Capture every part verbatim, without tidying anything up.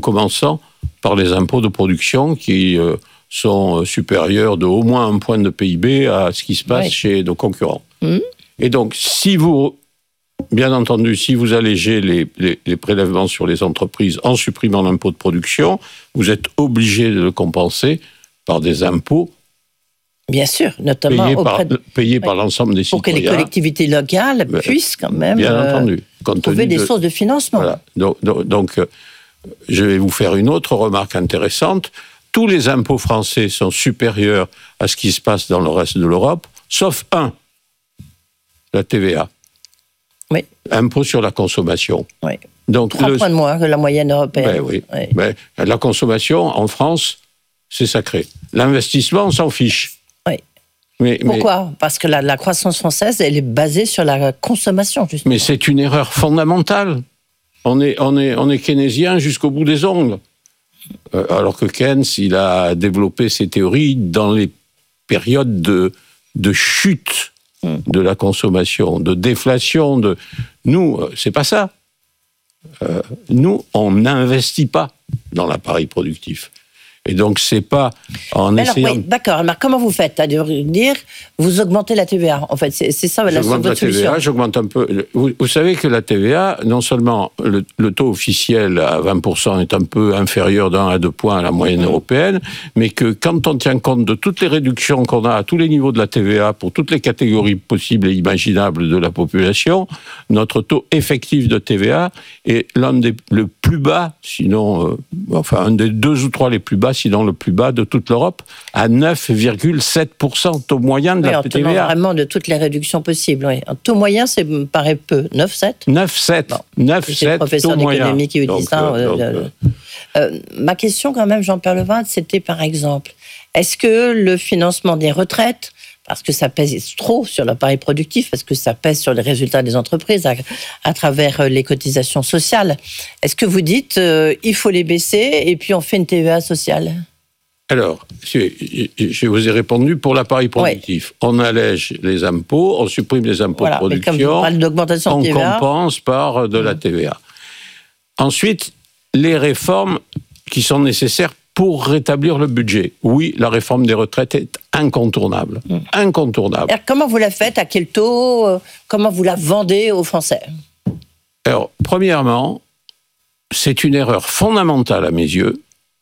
commençant par les impôts de production qui euh, sont supérieurs de au moins un point de P I B à ce qui se passe oui. chez nos concurrents. Mmh. Et donc, si vous, bien entendu, si vous allégez les, les, les prélèvements sur les entreprises en supprimant l'impôt de production, vous êtes obligé de le compenser par des impôts. Bien sûr, notamment payés auprès par, de... payés par l'ensemble des pour citoyens. Pour que les collectivités locales ben, puissent quand même bien euh, entendu, trouver des de... sources de financement. Voilà. Donc, donc, donc, je vais vous faire une autre remarque intéressante. Tous les impôts français sont supérieurs à ce qui se passe dans le reste de l'Europe, sauf un, la T V A. Oui. Impôt sur la consommation. Oui. Donc, trois le... points de moins que la moyenne européenne. Ben oui. Oui. Ben, la consommation, en France, c'est sacré. L'investissement, on s'en fiche. Oui. Mais, Pourquoi mais... Parce que la, la croissance française, elle est basée sur la consommation, justement. Mais c'est une erreur fondamentale. On est, on est, on est keynésien jusqu'au bout des ongles. Euh, alors que Keynes, il a développé ses théories dans les périodes de, de chute mm. de la consommation, de déflation. De... Nous, c'est pas ça. Euh, nous, on n'investit pas dans l'appareil productif. Et donc, c'est pas en mais essayant... Alors, oui, d'accord, alors comment vous faites à dire, vous augmentez la T V A, en fait, c'est, c'est ça la, j'augmente votre la T V A, solution. J'augmente un peu... Vous, vous savez que la T V A, non seulement le, le taux officiel à vingt pour cent est un peu inférieur d'un à deux points à la moyenne mmh. européenne, mais que quand on tient compte de toutes les réductions qu'on a à tous les niveaux de la T V A pour toutes les catégories possibles et imaginables de la population, notre taux effectif de T V A est l'un des le plus bas, sinon... Euh, enfin, un des deux ou trois les plus bas, sinon le plus bas de toute l'Europe, à neuf virgule sept pour cent taux moyen de oui, la en T V A. tenant vraiment de toutes les réductions possibles. Oui. En taux moyen, ça me paraît peu. neuf virgule sept neuf virgule sept. Bon. neuf virgule sept, professeur d'économie qui vous dit ça. Euh, donc, euh, euh, ma question, quand même, Jean-Pierre Levade, c'était par exemple, est-ce que le financement des retraites, parce que ça pèse trop sur l'appareil productif, parce que ça pèse sur les résultats des entreprises à, à travers les cotisations sociales. Est-ce que vous dites euh, il faut les baisser et puis on fait une T V A sociale ? Alors, je vous ai répondu pour l'appareil productif. Oui. On allège les impôts, on supprime les impôts voilà, de production, on T V A, compense par de la T V A. Ensuite, les réformes qui sont nécessaires pour rétablir le budget. Oui, la réforme des retraites est incontournable. Mmh. Incontournable. Alors, comment vous la faites ? À quel taux ? Comment vous la vendez aux Français ? Alors, premièrement, c'est une erreur fondamentale à mes yeux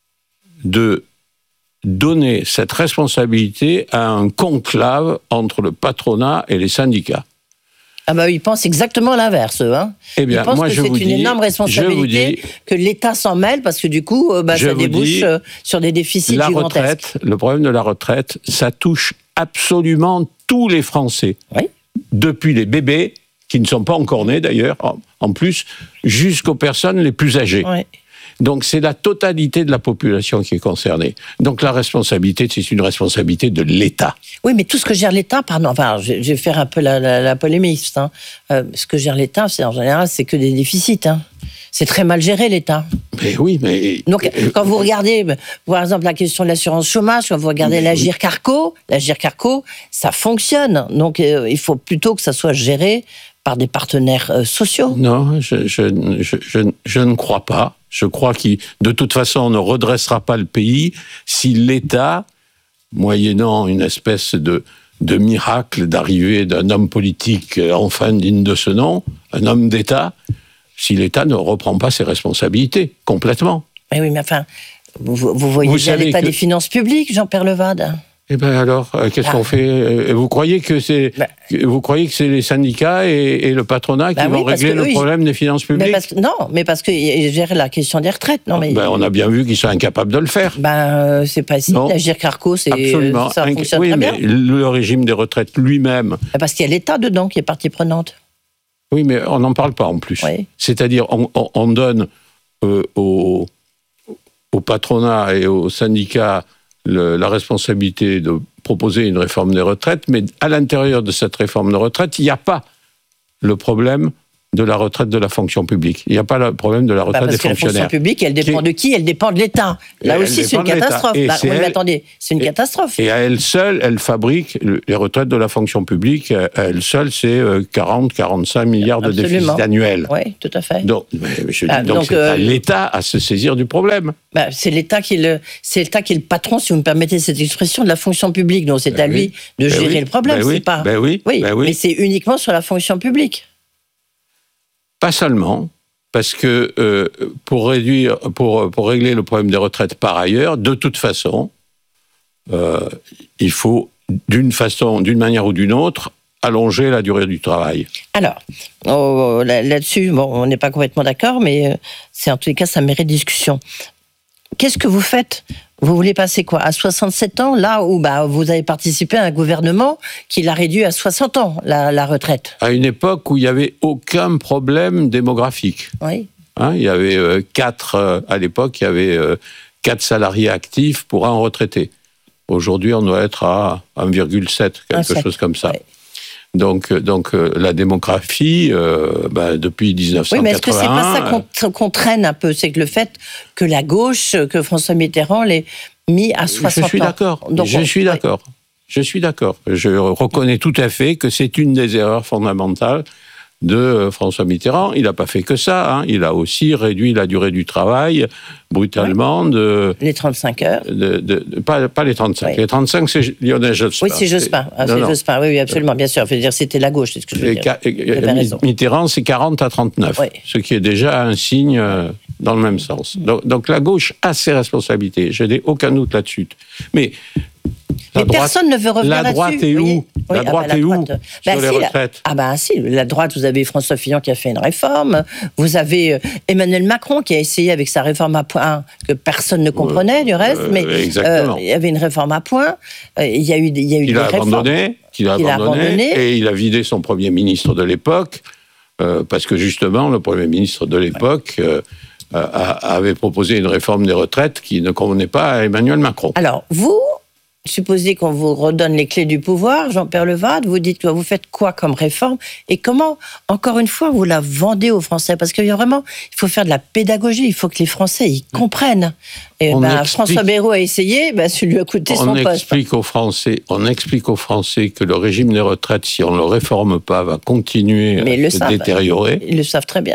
de donner cette responsabilité à un conclave entre le patronat et les syndicats. Ah bah, ils pensent exactement l'inverse, hein. Eh bien, ils pensent moi, que je c'est vous une dis, énorme responsabilité, dis, que l'État s'en mêle, parce que du coup, bah, ça débouche dis, sur des déficits la gigantesques. Retraite, le problème de la retraite, ça touche absolument tous les Français. Oui. Depuis les bébés, qui ne sont pas encore nés d'ailleurs, en plus, jusqu'aux personnes les plus âgées. Oui. Donc, c'est la totalité de la population qui est concernée. Donc, la responsabilité, c'est une responsabilité de l'État. Oui, mais tout ce que gère l'État, pardon, enfin, je vais faire un peu la, la, la polémiste, hein. Euh, ce que gère l'État, c'est en général, c'est que des déficits, hein. C'est très mal géré, l'État. Mais oui, mais... Donc, quand vous regardez, par exemple, la question de l'assurance chômage, quand vous regardez mais l'Agir Carco, l'Agir Carco, ça fonctionne. Donc, euh, il faut plutôt que ça soit géré par des partenaires euh, sociaux. Non, je, je, je, je, je ne crois pas. Je crois que, de toute façon, on ne redressera pas le pays si l'État, moyennant une espèce de, de miracle d'arrivée d'un homme politique enfin digne de ce nom, un homme d'État, si l'État ne reprend pas ses responsabilités, complètement. Mais oui, mais enfin, vous, vous voyez vous bien l'état que... des finances publiques, Jean-Pierre Levade. Eh bien alors, euh, qu'est-ce ah. qu'on fait ? Vous croyez que c'est, bah. vous croyez que c'est les syndicats et, et le patronat bah qui oui, vont régler le eux, problème des finances publiques ? mais parce que, Non, mais parce qu'ils gèrent la question des retraites. Non, mais ben, on a bien vu qu'ils sont incapables de le faire. Ben, euh, c'est pas si. L'Agir Carco, c'est, absolument. ça Inc- fonctionne oui, très mais bien. Le régime des retraites lui-même... Parce qu'il y a l'État dedans qui est partie prenante. Oui, mais on n'en parle pas en plus. Oui. C'est-à-dire, on, on, on donne euh, au, au patronat et aux syndicats le, la responsabilité de proposer une réforme des retraites, mais à l'intérieur de cette réforme de retraite, il n'y a pas le problème de la retraite de la fonction publique. Il n'y a pas le problème de la retraite bah parce des que fonctionnaires. La fonction publique, elle dépend qui... de qui? Elle dépend de l'État. Là et aussi, c'est une catastrophe. Bah, oui, elle... mais attendez, c'est une et, catastrophe. Et à elle seule, elle fabrique les retraites de la fonction publique. À elle seule, c'est quarante à quarante-cinq milliards de Absolument. déficit annuel. Oui, tout à fait. Donc, mais je dis, ah, donc, donc c'est euh... à l'État à se saisir du problème. Bah, c'est l'État qui est le, c'est l'État qui est le patron, si vous me permettez cette expression, de la fonction publique. Donc c'est ben à lui oui. de ben gérer oui. le problème. Ben c'est oui. pas. Ben oui. Oui. Ben oui. Mais c'est uniquement sur la fonction publique. Pas seulement, parce que euh, pour réduire, pour pour régler le problème des retraites par ailleurs, de toute façon, euh, il faut d'une façon, d'une manière ou d'une autre, allonger la durée du travail. Alors, oh, là-dessus, bon, on n'est pas complètement d'accord, mais c'est en tous les cas, ça mérite discussion. Qu'est-ce que vous faites ? Vous voulez passer quoi ? À soixante-sept ans, là où bah, vous avez participé à un gouvernement qui l'a réduit à soixante ans, la, la retraite. À une époque où il n'y avait aucun problème démographique. Oui. Hein, il y avait euh, quatre, euh, à l'époque, il y avait euh, quatre salariés actifs pour un retraité. Aujourd'hui, on doit être à un virgule sept, quelque chose comme ça. Oui. Donc, donc euh, la démographie, euh, bah, depuis dix-neuf cent quatre-vingt-un... Oui, mais est-ce que c'est pas ça qu'on, qu'on traîne un peu ? C'est que le fait que la gauche, que François Mitterrand l'ait mis à soixante ans... Je suis d'accord, Donc, je on... suis d'accord. Oui. Je suis d'accord. Je reconnais tout à fait que c'est une des erreurs fondamentales de François Mitterrand. Il n'a pas fait que ça. Hein. Il a aussi réduit la durée du travail brutalement. Oui. De, les trente-cinq heures. De, de, de, pas, pas les trente-cinq. Oui. Les trente-cinq, c'est Lionel Jospin. Oui, c'est Jospin. Ah, c'est Jospin. Oui, oui, absolument, bien sûr. Je veux dire, c'était la gauche, c'est ce que je veux dire. Ca- Mitterrand, c'est quarante à trente-neuf. Oui. Ce qui est déjà un signe euh, dans le même sens. Donc, donc la gauche a ses responsabilités. Je n'ai aucun doute là-dessus. Mais... Mais droite, personne ne veut revenir là-dessus. La droite est où oui, ah La droite bah, est la où droite, sur bah, les si, retraites la, Ah ben bah, si, la droite, vous avez François Fillon qui a fait une réforme, vous avez Emmanuel Macron qui a essayé avec sa réforme à points, que personne ne comprenait euh, du reste, mais euh, il y avait une réforme à points, euh, il y a eu, il y a eu il des a réformes. Abandonné, qu'il a, qu'il a abandonné, abandonné, et il a vidé son Premier ministre de l'époque, euh, parce que justement, le Premier ministre de l'époque... Ouais. Euh, avait proposé une réforme des retraites qui ne convenait pas à Emmanuel Macron. Alors, vous, supposez qu'on vous redonne les clés du pouvoir, Jean-Pierre Levade, vous dites que vous faites quoi comme réforme et comment, encore une fois, vous la vendez aux Français ? Parce qu'il y a vraiment, il faut faire de la pédagogie, il faut que les Français y comprennent. Et ben, explique, François Bayrou a essé, ben, ça lui a coûté son poste. Explique aux Français, on explique aux Français que le régime des retraites, si on ne le réforme pas, va continuer Mais à se savent, détériorer. Ils le savent très bien.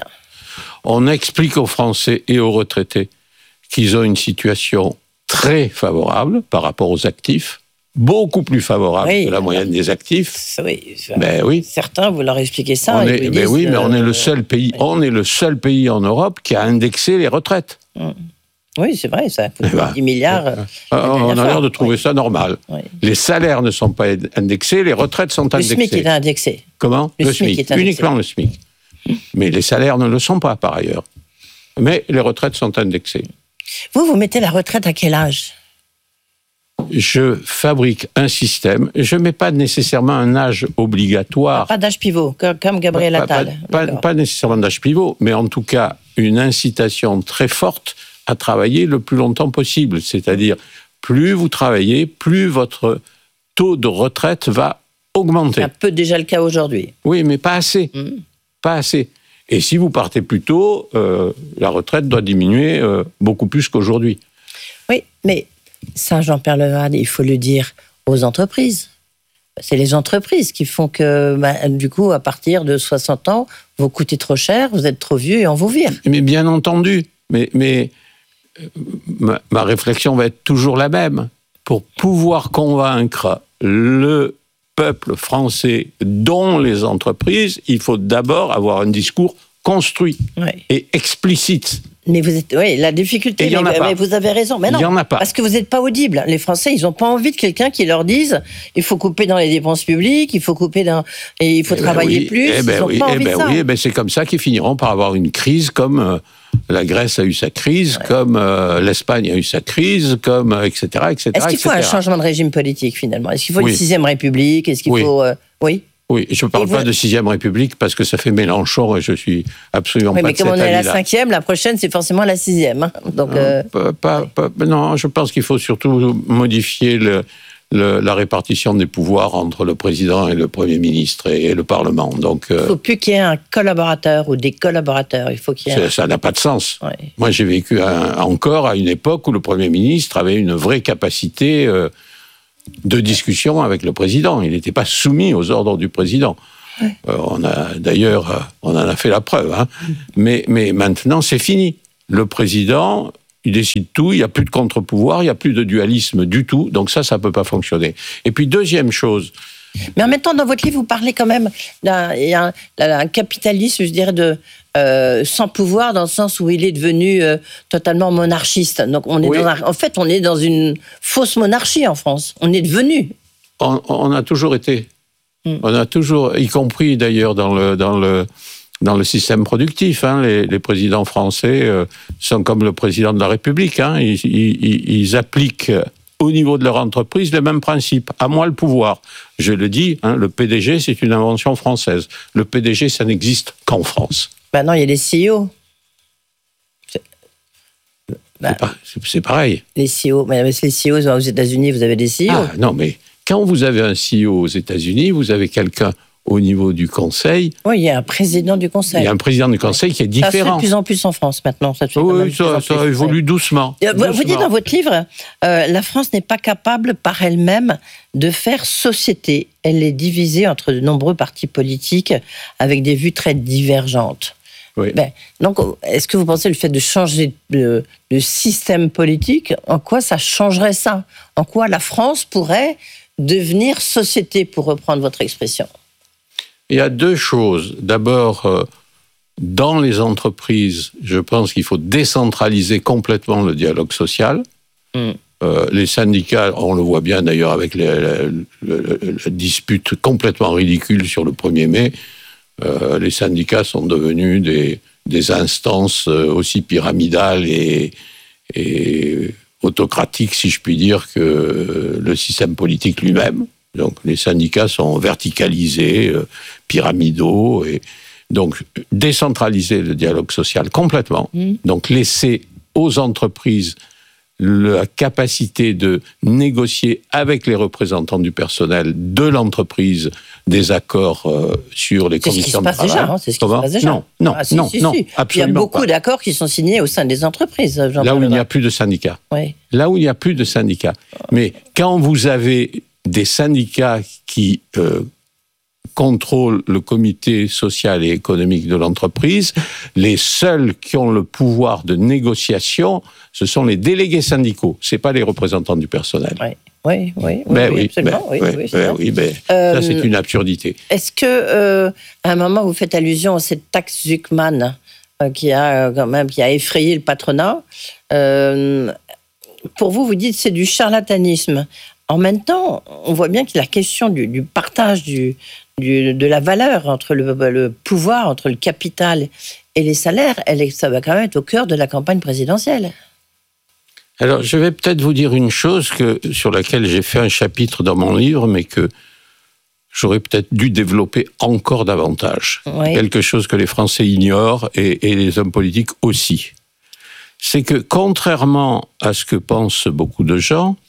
On explique aux Français et aux retraités qu'ils ont une situation très favorable par rapport aux actifs, beaucoup plus favorable oui, que la moyenne des actifs. Oui, ben oui. Certains, vous leur expliquez ça. On est, ben disent, oui, mais euh, on est le seul pays, oui. on est le seul pays en Europe qui a indexé les retraites. Oui, c'est vrai, ça coûte ben, dix milliards. Euh, on a l'air de trouver oui. ça normal. Oui. Les salaires ne sont pas indexés, les retraites sont indexées. Le SMIC est indexé. Comment ? Le, le SMIC, SMIC, est indexé. Uniquement le SMIC. Mais les salaires ne le sont pas, par ailleurs. Mais les retraites sont indexées. Vous, vous mettez la retraite à quel âge ? Je fabrique un système. Je ne mets pas nécessairement un âge obligatoire. Pas d'âge pivot, comme Gabriel Attal. Pas, pas, pas, pas nécessairement d'âge pivot, mais en tout cas, une incitation très forte à travailler le plus longtemps possible. C'est-à-dire, plus vous travaillez, plus votre taux de retraite va augmenter. C'est un peu déjà le cas aujourd'hui. Oui, mais pas assez. Mmh. Pas assez. Et si vous partez plus tôt, euh, la retraite doit diminuer euh, beaucoup plus qu'aujourd'hui. Oui, mais ça, Jean-Pierre Levade, il faut le dire aux entreprises. C'est les entreprises qui font que, bah, du coup, à partir de soixante ans, vous coûtez trop cher, vous êtes trop vieux et on vous vire. Mais bien entendu, mais, mais ma, ma réflexion va être toujours la même. Pour pouvoir convaincre le peuple français, dont les entreprises, il faut d'abord avoir un discours construit oui. et explicite. Mais vous êtes, oui, la difficulté, mais, mais vous avez raison. Mais non, il y en a pas. Parce que vous n'êtes pas audible. Les Français, ils n'ont pas envie de quelqu'un qui leur dise il faut couper dans les dépenses publiques, il faut couper dans, et il faut eh travailler ben oui, plus. Eh ben ils n'ont oui, pas eh envie ben de ça. Oui, eh ben c'est comme ça qu'ils finiront par avoir une crise comme euh, la Grèce a eu sa crise, ouais. comme euh, l'Espagne a eu sa crise, comme euh, et cetera, et cetera. Est-ce qu'il faut et cetera. un changement de régime politique finalement ? Est-ce qu'il faut oui. une sixième République ? Est-ce qu'il oui. faut euh, oui. Oui, je ne parle vous... pas de sixième République parce que ça fait Mélenchon et je suis absolument oui, pas mais de cet comme on est à la avis-là. cinquième, la prochaine c'est forcément la sixième. Hein. Donc, non, euh... pas, pas, pas, non, je pense qu'il faut surtout modifier le, le, la répartition des pouvoirs entre le président et le Premier ministre et, et le Parlement. Donc, il ne faut plus qu'il y ait un collaborateur ou des collaborateurs. Il faut qu'il y ait un... Ça n'a pas de sens. Ouais. Moi, j'ai vécu un, encore à une époque où le Premier ministre avait une vraie capacité euh, de discussion avec le président. Il n'était pas soumis aux ordres du président. Ouais. Euh, on a d'ailleurs, euh, on en a fait la preuve. Hein. Mais, mais maintenant, c'est fini. Le président... il décide tout, il n'y a plus de contre-pouvoir, il n'y a plus de dualisme du tout, donc ça, ça ne peut pas fonctionner. Et puis, deuxième chose... Mais en même temps, dans votre livre, vous parlez quand même d'un il y a un, un capitalisme, je dirais, de, euh, sans pouvoir, dans le sens où il est devenu euh, totalement monarchiste. Donc, on est oui. dans un, en fait, on est dans une fausse monarchie en France. On est devenu. On, on a toujours été. Mm. On a toujours, y compris d'ailleurs dans le... Dans le Dans le système productif, hein, les, les présidents français euh, sont comme le président de la République. Hein, ils, ils, ils appliquent au niveau de leur entreprise les mêmes principes. À moi le pouvoir. Je le dis, hein, le P D G, c'est une invention française. Le P D G, ça n'existe qu'en France. Ben non, il y a les C E O. C'est, bah, c'est, pas, c'est, c'est pareil. Les C E O, mais les C E O aux États-Unis, vous avez des C E O. Ah, non, mais quand vous avez un C E O aux États-Unis, vous avez quelqu'un au niveau du Conseil. Oui, il y a un président du Conseil. Il y a un président du Conseil qui est différent. Ça se fait de plus en plus en France maintenant. Ça, se oui, ça, ça évolue doucement. Vous, doucement. Vous dites dans votre livre, euh, la France n'est pas capable par elle-même de faire société. Elle est divisée entre de nombreux partis politiques avec des vues très divergentes. Oui. Ben, donc, est-ce que vous pensez le fait de changer le, le système politique, en quoi ça changerait ça ? En quoi la France pourrait devenir société, pour reprendre votre expression ? Il y a deux choses. D'abord, euh, dans les entreprises, je pense qu'il faut décentraliser complètement le dialogue social. Mm. Euh, les syndicats, on le voit bien d'ailleurs avec les, la, la, la dispute complètement ridicule sur le premier mai, euh, les syndicats sont devenus des, des instances aussi pyramidales et, et autocratiques, si je puis dire, que le système politique lui-même. Donc les syndicats sont verticalisés, euh, pyramidaux, et donc décentraliser le dialogue social complètement. Mmh. Donc laisser aux entreprises la capacité de négocier avec les représentants du personnel de l'entreprise des accords euh, sur les c'est conditions ce de travail. Déjà, hein, c'est ce qui se passe déjà. Non, non, ah, si, non, si, non, si. absolument Il y a beaucoup pas. d'accords qui sont signés au sein des entreprises. Là où il n'y a plus de syndicats. Oui. Là où il n'y a plus de syndicats. Mais quand vous avez des syndicats qui euh, contrôlent le comité social et économique de l'entreprise, les seuls qui ont le pouvoir de négociation, ce sont les délégués syndicaux, ce n'est pas les représentants du personnel. Oui, oui, oui, ben oui, oui, absolument. Ben, oui, oui, oui, ben, oui, ben, euh, ça c'est une absurdité. Est-ce que, euh, à un moment, vous faites allusion à cette taxe Zuckman euh, qui a quand même qui a effrayé le patronat euh, pour vous, vous dites que c'est du charlatanisme. En même temps, on voit bien que la question du, du partage du, du, de la valeur entre le, le pouvoir, entre le capital et les salaires, elle est, ça va quand même être au cœur de la campagne présidentielle. Alors, je vais peut-être vous dire une chose que, sur laquelle j'ai fait un chapitre dans mon livre, mais que j'aurais peut-être dû développer encore davantage. Oui. Quelque chose que les Français ignorent et, et les hommes politiques aussi. C'est que, contrairement à ce que pensent beaucoup de gens,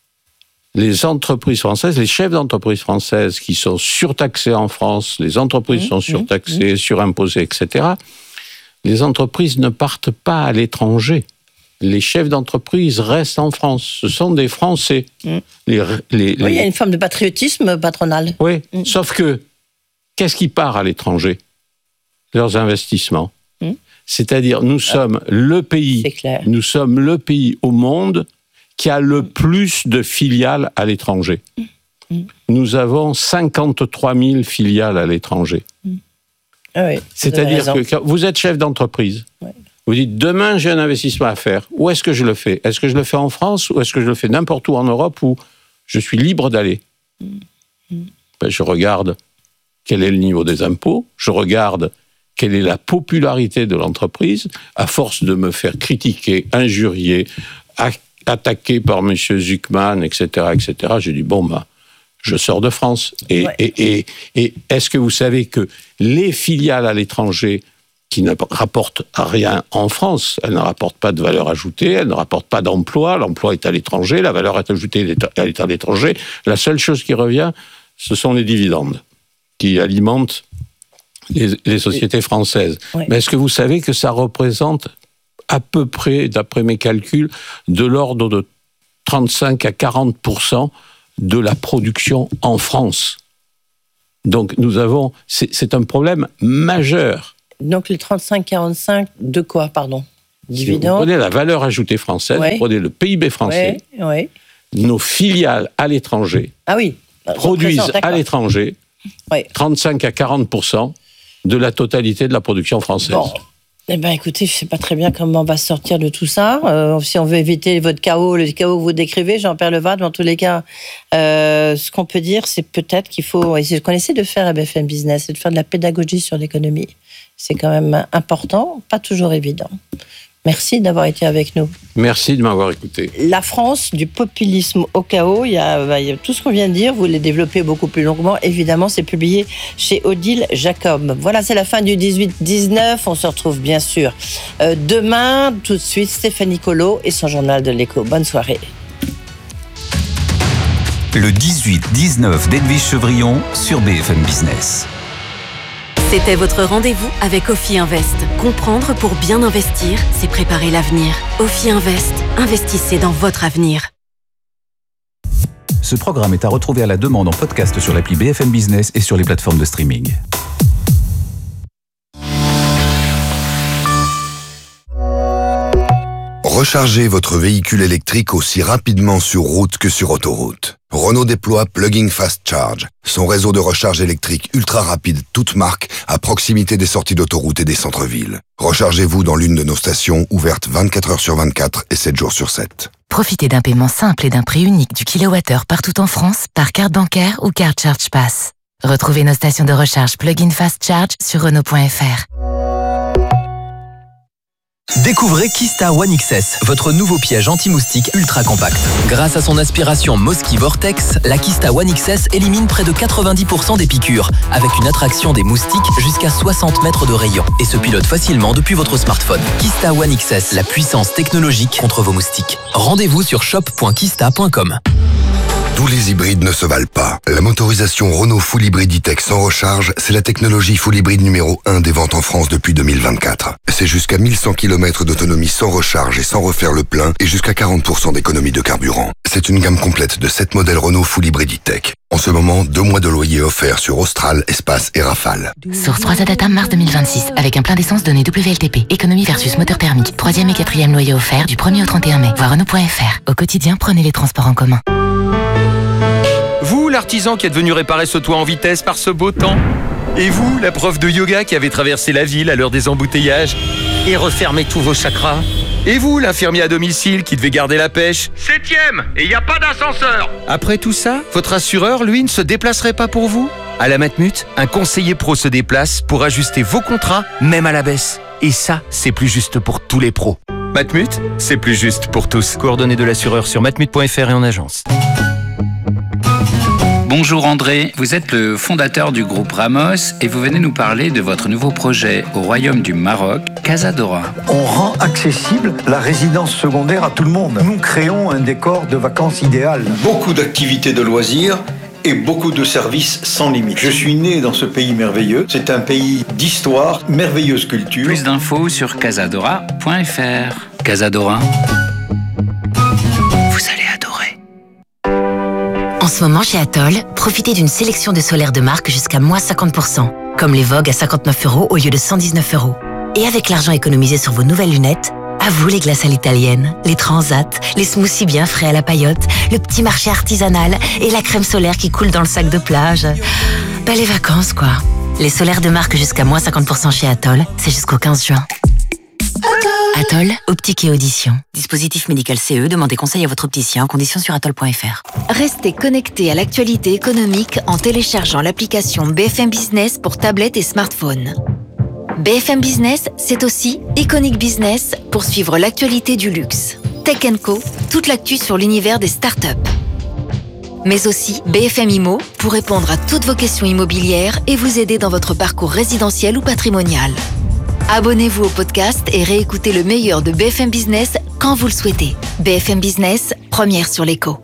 les entreprises françaises, les chefs d'entreprises françaises qui sont surtaxés en France, les entreprises mmh, sont surtaxées, mmh. surimposées, et cetera, les entreprises ne partent pas à l'étranger. Les chefs d'entreprise restent en France. Ce sont des Français. Mmh. Les, les, les... Oui, il y a une forme de patriotisme patronal. Oui, mmh. Sauf que, qu'est-ce qui part à l'étranger ? Leurs investissements. Mmh. C'est-à-dire, nous sommes ah, le pays, nous sommes le pays au monde qui a le plus de filiales à l'étranger. Mmh. Nous avons cinquante-trois mille filiales à l'étranger. Mmh. Ah oui, c'est-à-dire que quand vous êtes chef d'entreprise, ouais. Vous dites, demain j'ai un investissement à faire, où est-ce que je le fais ? Est-ce que je le fais en France ou est-ce que je le fais n'importe où en Europe où je suis libre d'aller ? Mmh. Ben, je regarde quel est le niveau des impôts, je regarde quelle est la popularité de l'entreprise, à force de me faire critiquer, injurier, attaqué par M. Zuckman, et cetera, et cetera, j'ai dit, bon, ben, je sors de France. Et, ouais. et, et, et est-ce que vous savez que les filiales à l'étranger qui ne rapporte rien en France. Elle ne rapporte pas de valeur ajoutée, elle ne rapporte pas d'emploi. L'emploi est à l'étranger, la valeur ajoutée elle est à l'étranger. La seule chose qui revient, ce sont les dividendes qui alimentent les, les sociétés françaises. Oui. Mais est-ce que vous savez que ça représente à peu près, d'après mes calculs, de l'ordre de trente-cinq à quarante pour cent de la production en France. Donc nous avons, c'est, c'est un problème majeur. Donc les trente-cinq à quarante-cinq de quoi, pardon? Dividendes. Si vous prenez la valeur ajoutée française, ouais. Vous prenez le P I B français, ouais, ouais. Nos filiales à l'étranger ah oui. produisent à l'étranger ouais. trente-cinq à quarante pour cent de la totalité de la production française. Bon. Eh bien, écoutez, je ne sais pas très bien comment on va sortir de tout ça. Euh, si on veut éviter votre chaos, le chaos que vous décrivez, Jean-Pierre Levade, dans tous les cas, euh, ce qu'on peut dire, c'est peut-être qu'il faut essayer de connaître, de faire à B F M Business, et de faire de la pédagogie sur l'économie. C'est quand même important, pas toujours évident. Merci d'avoir été avec nous. Merci de m'avoir écouté. La France, du populisme au chaos, il y a, il y a tout ce qu'on vient de dire, vous les développez beaucoup plus longuement. Évidemment, c'est publié chez Odile Jacob. Voilà, c'est la fin du dix-huit dix-neuf. On se retrouve bien sûr euh, demain. Tout de suite, Stéphanie Colo et son journal de l'écho. Bonne soirée. Le dix-huit dix-neuf d'Edwige Chevrillon sur B F M Business. C'était votre rendez-vous avec Ophi Invest. Comprendre pour bien investir, c'est préparer l'avenir. Ophi Invest, investissez dans votre avenir. Ce programme est à retrouver à la demande en podcast sur l'appli B F M Business et sur les plateformes de streaming. Rechargez votre véhicule électrique aussi rapidement sur route que sur autoroute. Renault déploie Plug-in Fast Charge, son réseau de recharge électrique ultra rapide toute marque à proximité des sorties d'autoroute et des centres-villes. Rechargez-vous dans l'une de nos stations ouvertes vingt-quatre heures sur vingt-quatre et sept jours sur sept. Profitez d'un paiement simple et d'un prix unique du kilowattheure partout en France par carte bancaire ou carte Charge Pass. Retrouvez nos stations de recharge Plug-in Fast Charge sur Renault point F R. Découvrez Kista One X S, votre nouveau piège anti-moustique ultra compact. Grâce à son aspiration Mosquito Vortex, la Kista One X S élimine près de quatre-vingt-dix pour cent des piqûres, avec une attraction des moustiques jusqu'à soixante mètres de rayon et se pilote facilement depuis votre smartphone. Kista One X S, la puissance technologique contre vos moustiques. Rendez-vous sur shop point kista point com. Tous les hybrides ne se valent pas. La motorisation Renault Full Hybrid E-Tech sans recharge, c'est la technologie Full Hybrid numéro un des ventes en France depuis deux mille vingt-quatre. C'est jusqu'à mille cent kilomètres d'autonomie sans recharge et sans refaire le plein et jusqu'à quarante pour cent d'économie de carburant. C'est une gamme complète de sept modèles Renault Full Hybrid E-Tech. En ce moment, deux mois de loyer offerts sur Austral, Espace et Rafale. Source trois A Data, mars deux mille vingt-six, avec un plein d'essence donné W L T P. Économie versus moteur thermique. Troisième et quatrième loyer offert du premier au trente et un mai. Voir Renault point F R. Au quotidien, prenez les transports en commun. Vous, l'artisan qui êtes venu réparer ce toit en vitesse par ce beau temps. Et vous, la prof de yoga qui avait traversé la ville à l'heure des embouteillages et refermé tous vos chakras. Et vous, l'infirmier à domicile qui devait garder la pêche. Septième, et il n'y a pas d'ascenseur. Après tout ça, votre assureur, lui, ne se déplacerait pas pour vous? À la Matmut, un conseiller pro se déplace pour ajuster vos contrats, même à la baisse. Et ça, c'est plus juste pour tous les pros. Matmut, c'est plus juste pour tous. Coordonnées de l'assureur sur matmut point F R et en agence. Bonjour André, vous êtes le fondateur du groupe Ramos et vous venez nous parler de votre nouveau projet au Royaume du Maroc, Casadora. On rend accessible la résidence secondaire à tout le monde. Nous créons un décor de vacances idéal. Beaucoup d'activités de loisirs et beaucoup de services sans limite. Je suis né dans ce pays merveilleux. C'est un pays d'histoire, merveilleuse culture. Plus d'infos sur casadora point F R. Casadora. Vous allez adorer. En ce moment, chez Atoll, profitez d'une sélection de solaires de marque jusqu'à moins cinquante pour cent, comme les Vogue à cinquante-neuf euros au lieu de cent dix-neuf euros. Et avec l'argent économisé sur vos nouvelles lunettes, à vous les glaces à l'italienne, les transats, les smoothies bien frais à la paillote, le petit marché artisanal et la crème solaire qui coule dans le sac de plage. Bah les vacances, quoi. Les solaires de marque jusqu'à moins cinquante pour cent chez Atoll, c'est jusqu'au quinze juin. Atoll, optique et audition. Dispositif médical C E, demandez conseil à votre opticien en conditions sur atoll point F R. Restez connecté à l'actualité économique en téléchargeant l'application B F M Business pour tablette et smartphone. B F M Business, c'est aussi Iconic Business pour suivre l'actualité du luxe. Tech and Co, toute l'actu sur l'univers des startups. Mais aussi B F M Immo pour répondre à toutes vos questions immobilières et vous aider dans votre parcours résidentiel ou patrimonial. Abonnez-vous au podcast et réécoutez le meilleur de B F M Business quand vous le souhaitez. B F M Business, première sur l'écho.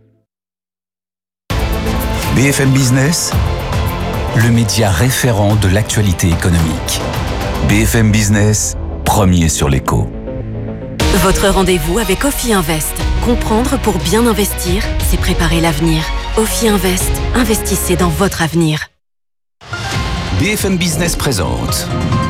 B F M Business, le média référent de l'actualité économique. B F M Business, premier sur l'écho. Votre rendez-vous avec Ophi Invest. Comprendre pour bien investir, c'est préparer l'avenir. Ophi Invest, investissez dans votre avenir. B F M Business présente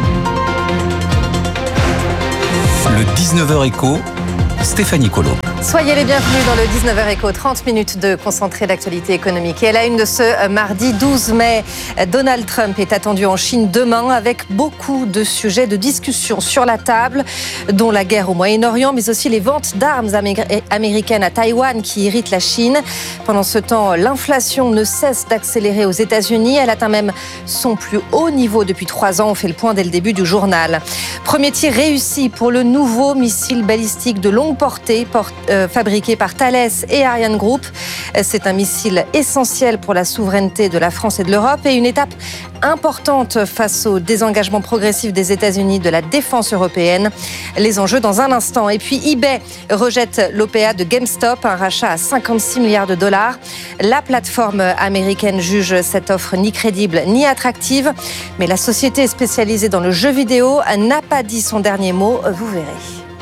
le dix-neuf heures Éco, Stéphanie Colo. Soyez les bienvenus dans le dix-neuf heures Éco, trente minutes de concentré d'actualité économique. Et à la une de ce mardi douze mai, Donald Trump est attendu en Chine demain avec beaucoup de sujets de discussion sur la table, dont la guerre au Moyen-Orient, mais aussi les ventes d'armes américaines à Taïwan qui irritent la Chine. Pendant ce temps, l'inflation ne cesse d'accélérer aux États-Unis. Elle atteint même son plus haut niveau depuis trois ans. On fait le point dès le début du journal. Premier tir réussi pour le nouveau missile balistique de longue portée, portée Euh, fabriqué par Thales et Ariane Group. C'est un missile essentiel pour la souveraineté de la France et de l'Europe et une étape importante face au désengagement progressif des États-Unis de la défense européenne. Les enjeux dans un instant. Et puis eBay rejette l'O P A de GameStop, un rachat à cinquante-six milliards de dollars. La plateforme américaine juge cette offre ni crédible ni attractive. Mais la société spécialisée dans le jeu vidéo n'a pas dit son dernier mot. Vous verrez.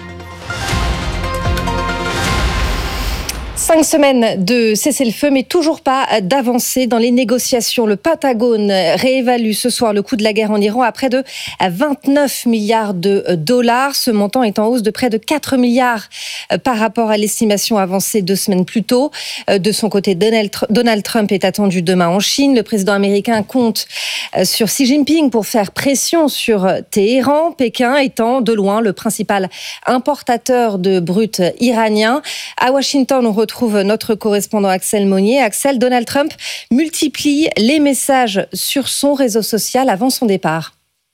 Cinq semaines de cessez-le-feu, mais toujours pas d'avancée dans les négociations. Le Pentagone réévalue ce soir le coût de la guerre en Iran à près de vingt-neuf milliards de dollars. Ce montant est en hausse de près de quatre milliards par rapport à l'estimation avancée deux semaines plus tôt. De son côté, Donald Trump est attendu demain en Chine. Le président américain compte sur Xi Jinping pour faire pression sur Téhéran, Pékin étant de loin le principal importateur de brut iranien. À Washington, on retrouve notre correspondant Axel Monnier. Axel, Donald Trump multiplie les messages sur son réseau social avant son départ.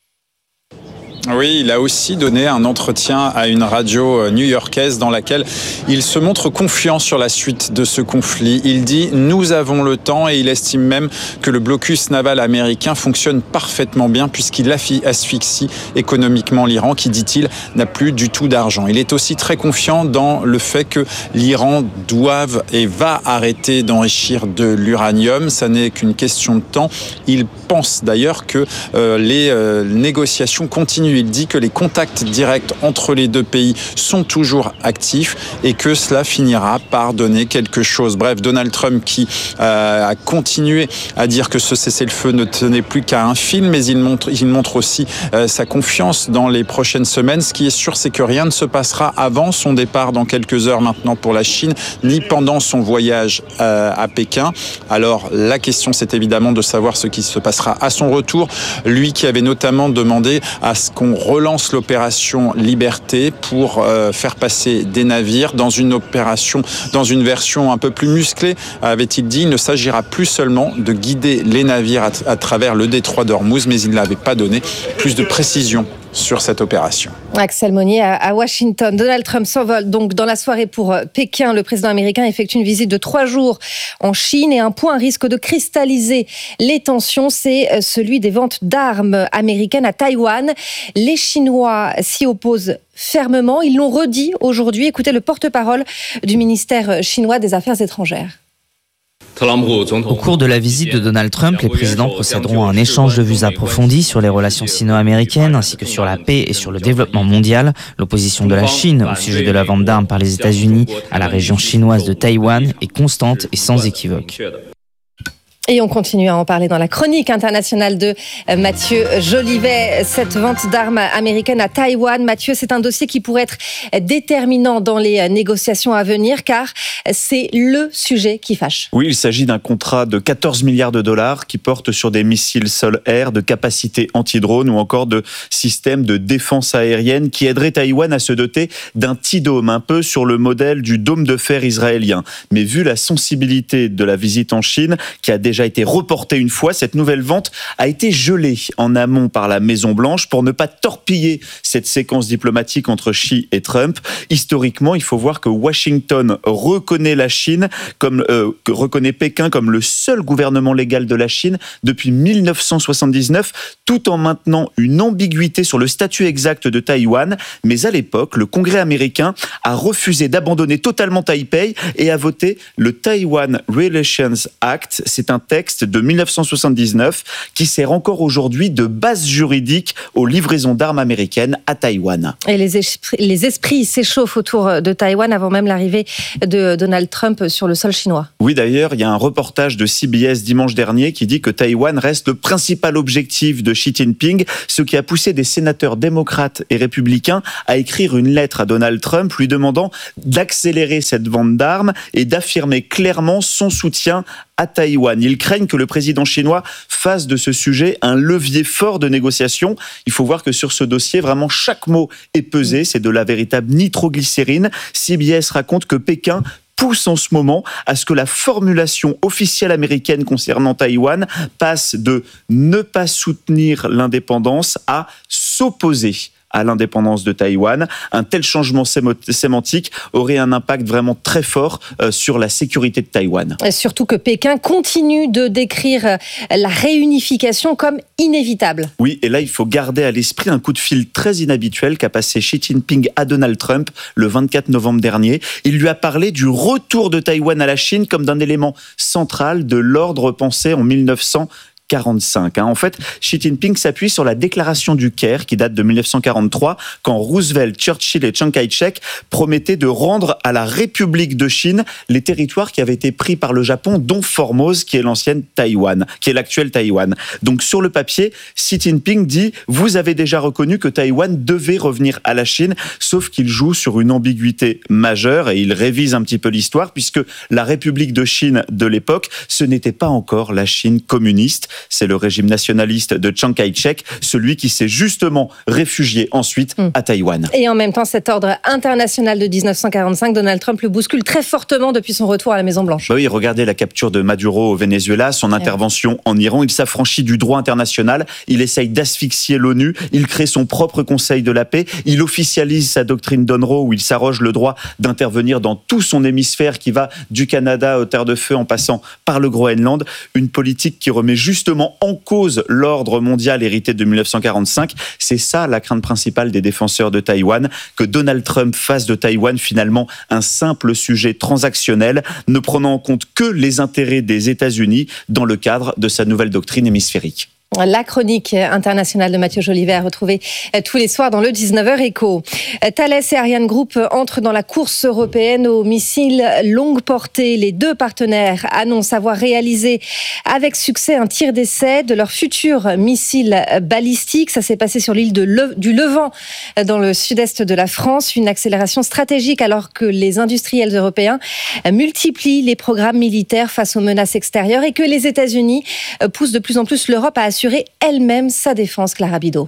Oui, il a aussi donné un entretien à une radio new-yorkaise dans laquelle il se montre confiant sur la suite de ce conflit. Il dit « Nous avons le temps » et il estime même que le blocus naval américain fonctionne parfaitement bien puisqu'il asphyxie économiquement l'Iran qui, dit-il, n'a plus du tout d'argent. Il est aussi très confiant dans le fait que l'Iran doive et va arrêter d'enrichir de l'uranium. Ça n'est qu'une question de temps. Il pense d'ailleurs que euh, les euh, négociations continuent. Il dit que les contacts directs entre les deux pays sont toujours actifs et que cela finira par donner quelque chose. Bref, Donald Trump qui euh, a continué à dire que ce cessez-le-feu ne tenait plus qu'à un film, mais il montre, il montre aussi euh, sa confiance dans les prochaines semaines. Ce qui est sûr, c'est que rien ne se passera avant son départ dans quelques heures maintenant pour la Chine, ni pendant son voyage euh, à Pékin. Alors, la question, c'est évidemment de savoir ce qui se passera à son retour. Lui qui avait notamment demandé à ce qu'on relance l'opération Liberté pour euh, faire passer des navires dans une opération, dans une version un peu plus musclée, avait-il dit. Il ne s'agira plus seulement de guider les navires à, à travers le détroit d'Ormuz, mais il n'avait pas donné plus de précision sur cette opération. Axel Monnier à Washington. Donald Trump s'envole donc dans la soirée pour Pékin. Le président américain effectue une visite de trois jours en Chine et un point risque de cristalliser les tensions, c'est celui des ventes d'armes américaines à Taïwan. Les Chinois s'y opposent fermement. Ils l'ont redit aujourd'hui. Écoutez le porte-parole du ministère chinois des Affaires étrangères. Au cours de la visite de Donald Trump, les présidents procéderont à un échange de vues approfondi sur les relations sino-américaines ainsi que sur la paix et sur le développement mondial. L'opposition de la Chine au sujet de la vente d'armes par les États-Unis à la région chinoise de Taïwan est constante et sans équivoque. Et on continue à en parler dans la chronique internationale de Mathieu Jolivet. Cette vente d'armes américaines à Taïwan, Mathieu, c'est un dossier qui pourrait être déterminant dans les négociations à venir, car c'est le sujet qui fâche. Oui, il s'agit d'un contrat de quatorze milliards de dollars qui porte sur des missiles sol-air, de capacités anti-drone ou encore de systèmes de défense aérienne qui aideraient Taïwan à se doter d'un T-Dome, un peu sur le modèle du dôme de fer israélien. Mais vu la sensibilité de la visite en Chine, qui a déjà déjà été reporté une fois. Cette nouvelle vente a été gelée en amont par la Maison-Blanche pour ne pas torpiller cette séquence diplomatique entre Xi et Trump. Historiquement, il faut voir que Washington reconnaît la Chine comme euh, reconnaît Pékin comme le seul gouvernement légal de la Chine depuis mille neuf cent soixante-dix-neuf, tout en maintenant une ambiguïté sur le statut exact de Taïwan. Mais à l'époque, le Congrès américain a refusé d'abandonner totalement Taipei et a voté le Taiwan Relations Act. C'est un texte de mille neuf cent soixante-dix-neuf qui sert encore aujourd'hui de base juridique aux livraisons d'armes américaines à Taïwan. Et les esprits, les esprits s'échauffent autour de Taïwan avant même l'arrivée de Donald Trump sur le sol chinois. Oui, d'ailleurs, il y a un reportage de C B S dimanche dernier qui dit que Taïwan reste le principal objectif de Xi Jinping, ce qui a poussé des sénateurs démocrates et républicains à écrire une lettre à Donald Trump lui demandant d'accélérer cette vente d'armes et d'affirmer clairement son soutien à Taïwan. Ils craignent que le président chinois fasse de ce sujet un levier fort de négociation. Il faut voir que sur ce dossier, vraiment chaque mot est pesé. C'est de la véritable nitroglycérine. C B S raconte que Pékin pousse en ce moment à ce que la formulation officielle américaine concernant Taïwan passe de ne pas soutenir l'indépendance à s'opposer à l'indépendance de Taïwan. Un tel changement sémantique aurait un impact vraiment très fort sur la sécurité de Taïwan. Et surtout que Pékin continue de décrire la réunification comme inévitable. Oui, et là, il faut garder à l'esprit un coup de fil très inhabituel qu'a passé Xi Jinping à Donald Trump le vingt-quatre novembre dernier. Il lui a parlé du retour de Taïwan à la Chine comme d'un élément central de l'ordre pensé en mille neuf cent quarante-cinq. En fait, Xi Jinping s'appuie sur la déclaration du Caire qui date de mille neuf cent quarante-trois, quand Roosevelt, Churchill et Chiang Kai-shek promettaient de rendre à la République de Chine les territoires qui avaient été pris par le Japon, dont Formose, qui est l'ancienne Taïwan, qui est l'actuelle Taïwan. Donc sur le papier, Xi Jinping dit « Vous avez déjà reconnu que Taïwan devait revenir à la Chine », sauf qu'il joue sur une ambiguïté majeure et il révise un petit peu l'histoire, puisque la République de Chine de l'époque, ce n'était pas encore la Chine communiste. C'est le régime nationaliste de Chiang Kai-shek, celui qui s'est justement réfugié ensuite mmh. à Taïwan. Et en même temps, cet ordre international de dix-neuf cent quarante-cinq, Donald Trump le bouscule très fortement depuis son retour à la Maison-Blanche. Bah oui, regardez la capture de Maduro au Venezuela, son intervention ouais. en Iran. Il s'affranchit du droit international, il essaye d'asphyxier l'ONU, il crée son propre Conseil de la paix, il officialise sa doctrine d'Onro où il s'arroge le droit d'intervenir dans tout son hémisphère qui va du Canada aux terres de feu en passant par le Groenland. Une politique qui remet justement en cause l'ordre mondial hérité de mille neuf cent quarante-cinq. C'est ça la crainte principale des défenseurs de Taïwan, que Donald Trump fasse de Taïwan finalement un simple sujet transactionnel, ne prenant en compte que les intérêts des États-Unis dans le cadre de sa nouvelle doctrine hémisphérique. La chronique internationale de Mathieu Jolivet à retrouver tous les soirs dans le dix-neuf heures écho. Thales et Ariane Group entrent dans la course européenne aux missiles longue portée. Les deux partenaires annoncent avoir réalisé avec succès un tir d'essai de leur futur missile balistique. Ça s'est passé sur l'île de Le- du Levant, dans le sud-est de la France. Une accélération stratégique alors que les industriels européens multiplient les programmes militaires face aux menaces extérieures et que les États-Unis poussent de plus en plus l'Europe à assurer elle-même sa défense. Clara Bidot.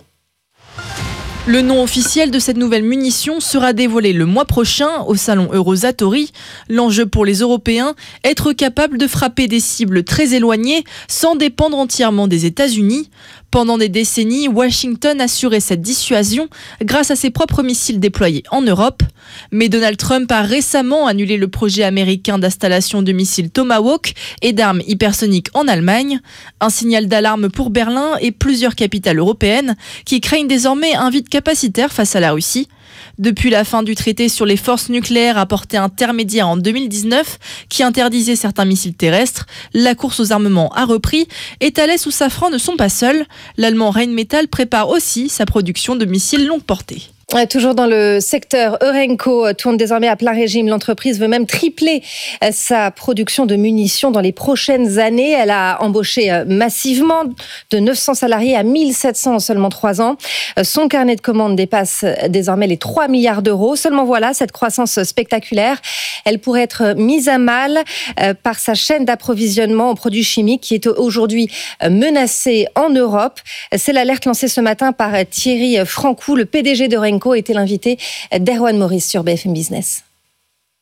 Le nom officiel de cette nouvelle munition sera dévoilé le mois prochain au salon Eurosatory. L'enjeu pour les Européens, être capable de frapper des cibles très éloignées sans dépendre entièrement des États-Unis. Pendant des décennies, Washington assurait cette dissuasion grâce à ses propres missiles déployés en Europe. Mais Donald Trump a récemment annulé le projet américain d'installation de missiles Tomahawk et d'armes hypersoniques en Allemagne. Un signal d'alarme pour Berlin et plusieurs capitales européennes qui craignent désormais un vide capacitaire face à la Russie. Depuis la fin du traité sur les forces nucléaires apporté intermédiaire en deux mille dix-neuf, qui interdisait certains missiles terrestres, la course aux armements a repris et Thales ou Safran ne sont pas seuls. L'allemand Rheinmetall prépare aussi sa production de missiles longue portée. Toujours dans le secteur, Eurenco tourne désormais à plein régime. L'entreprise veut même tripler sa production de munitions dans les prochaines années. Elle a embauché massivement de neuf cents salariés à mille sept cents en seulement trois ans. Son carnet de commandes dépasse désormais les trois milliards d'euros. Seulement voilà, cette croissance spectaculaire, elle pourrait être mise à mal par sa chaîne d'approvisionnement en produits chimiques qui est aujourd'hui menacée en Europe. C'est l'alerte lancée ce matin par Thierry Francou, le P D G d'Eurenco, était l'invité d'Erwan Maurice sur B F M Business.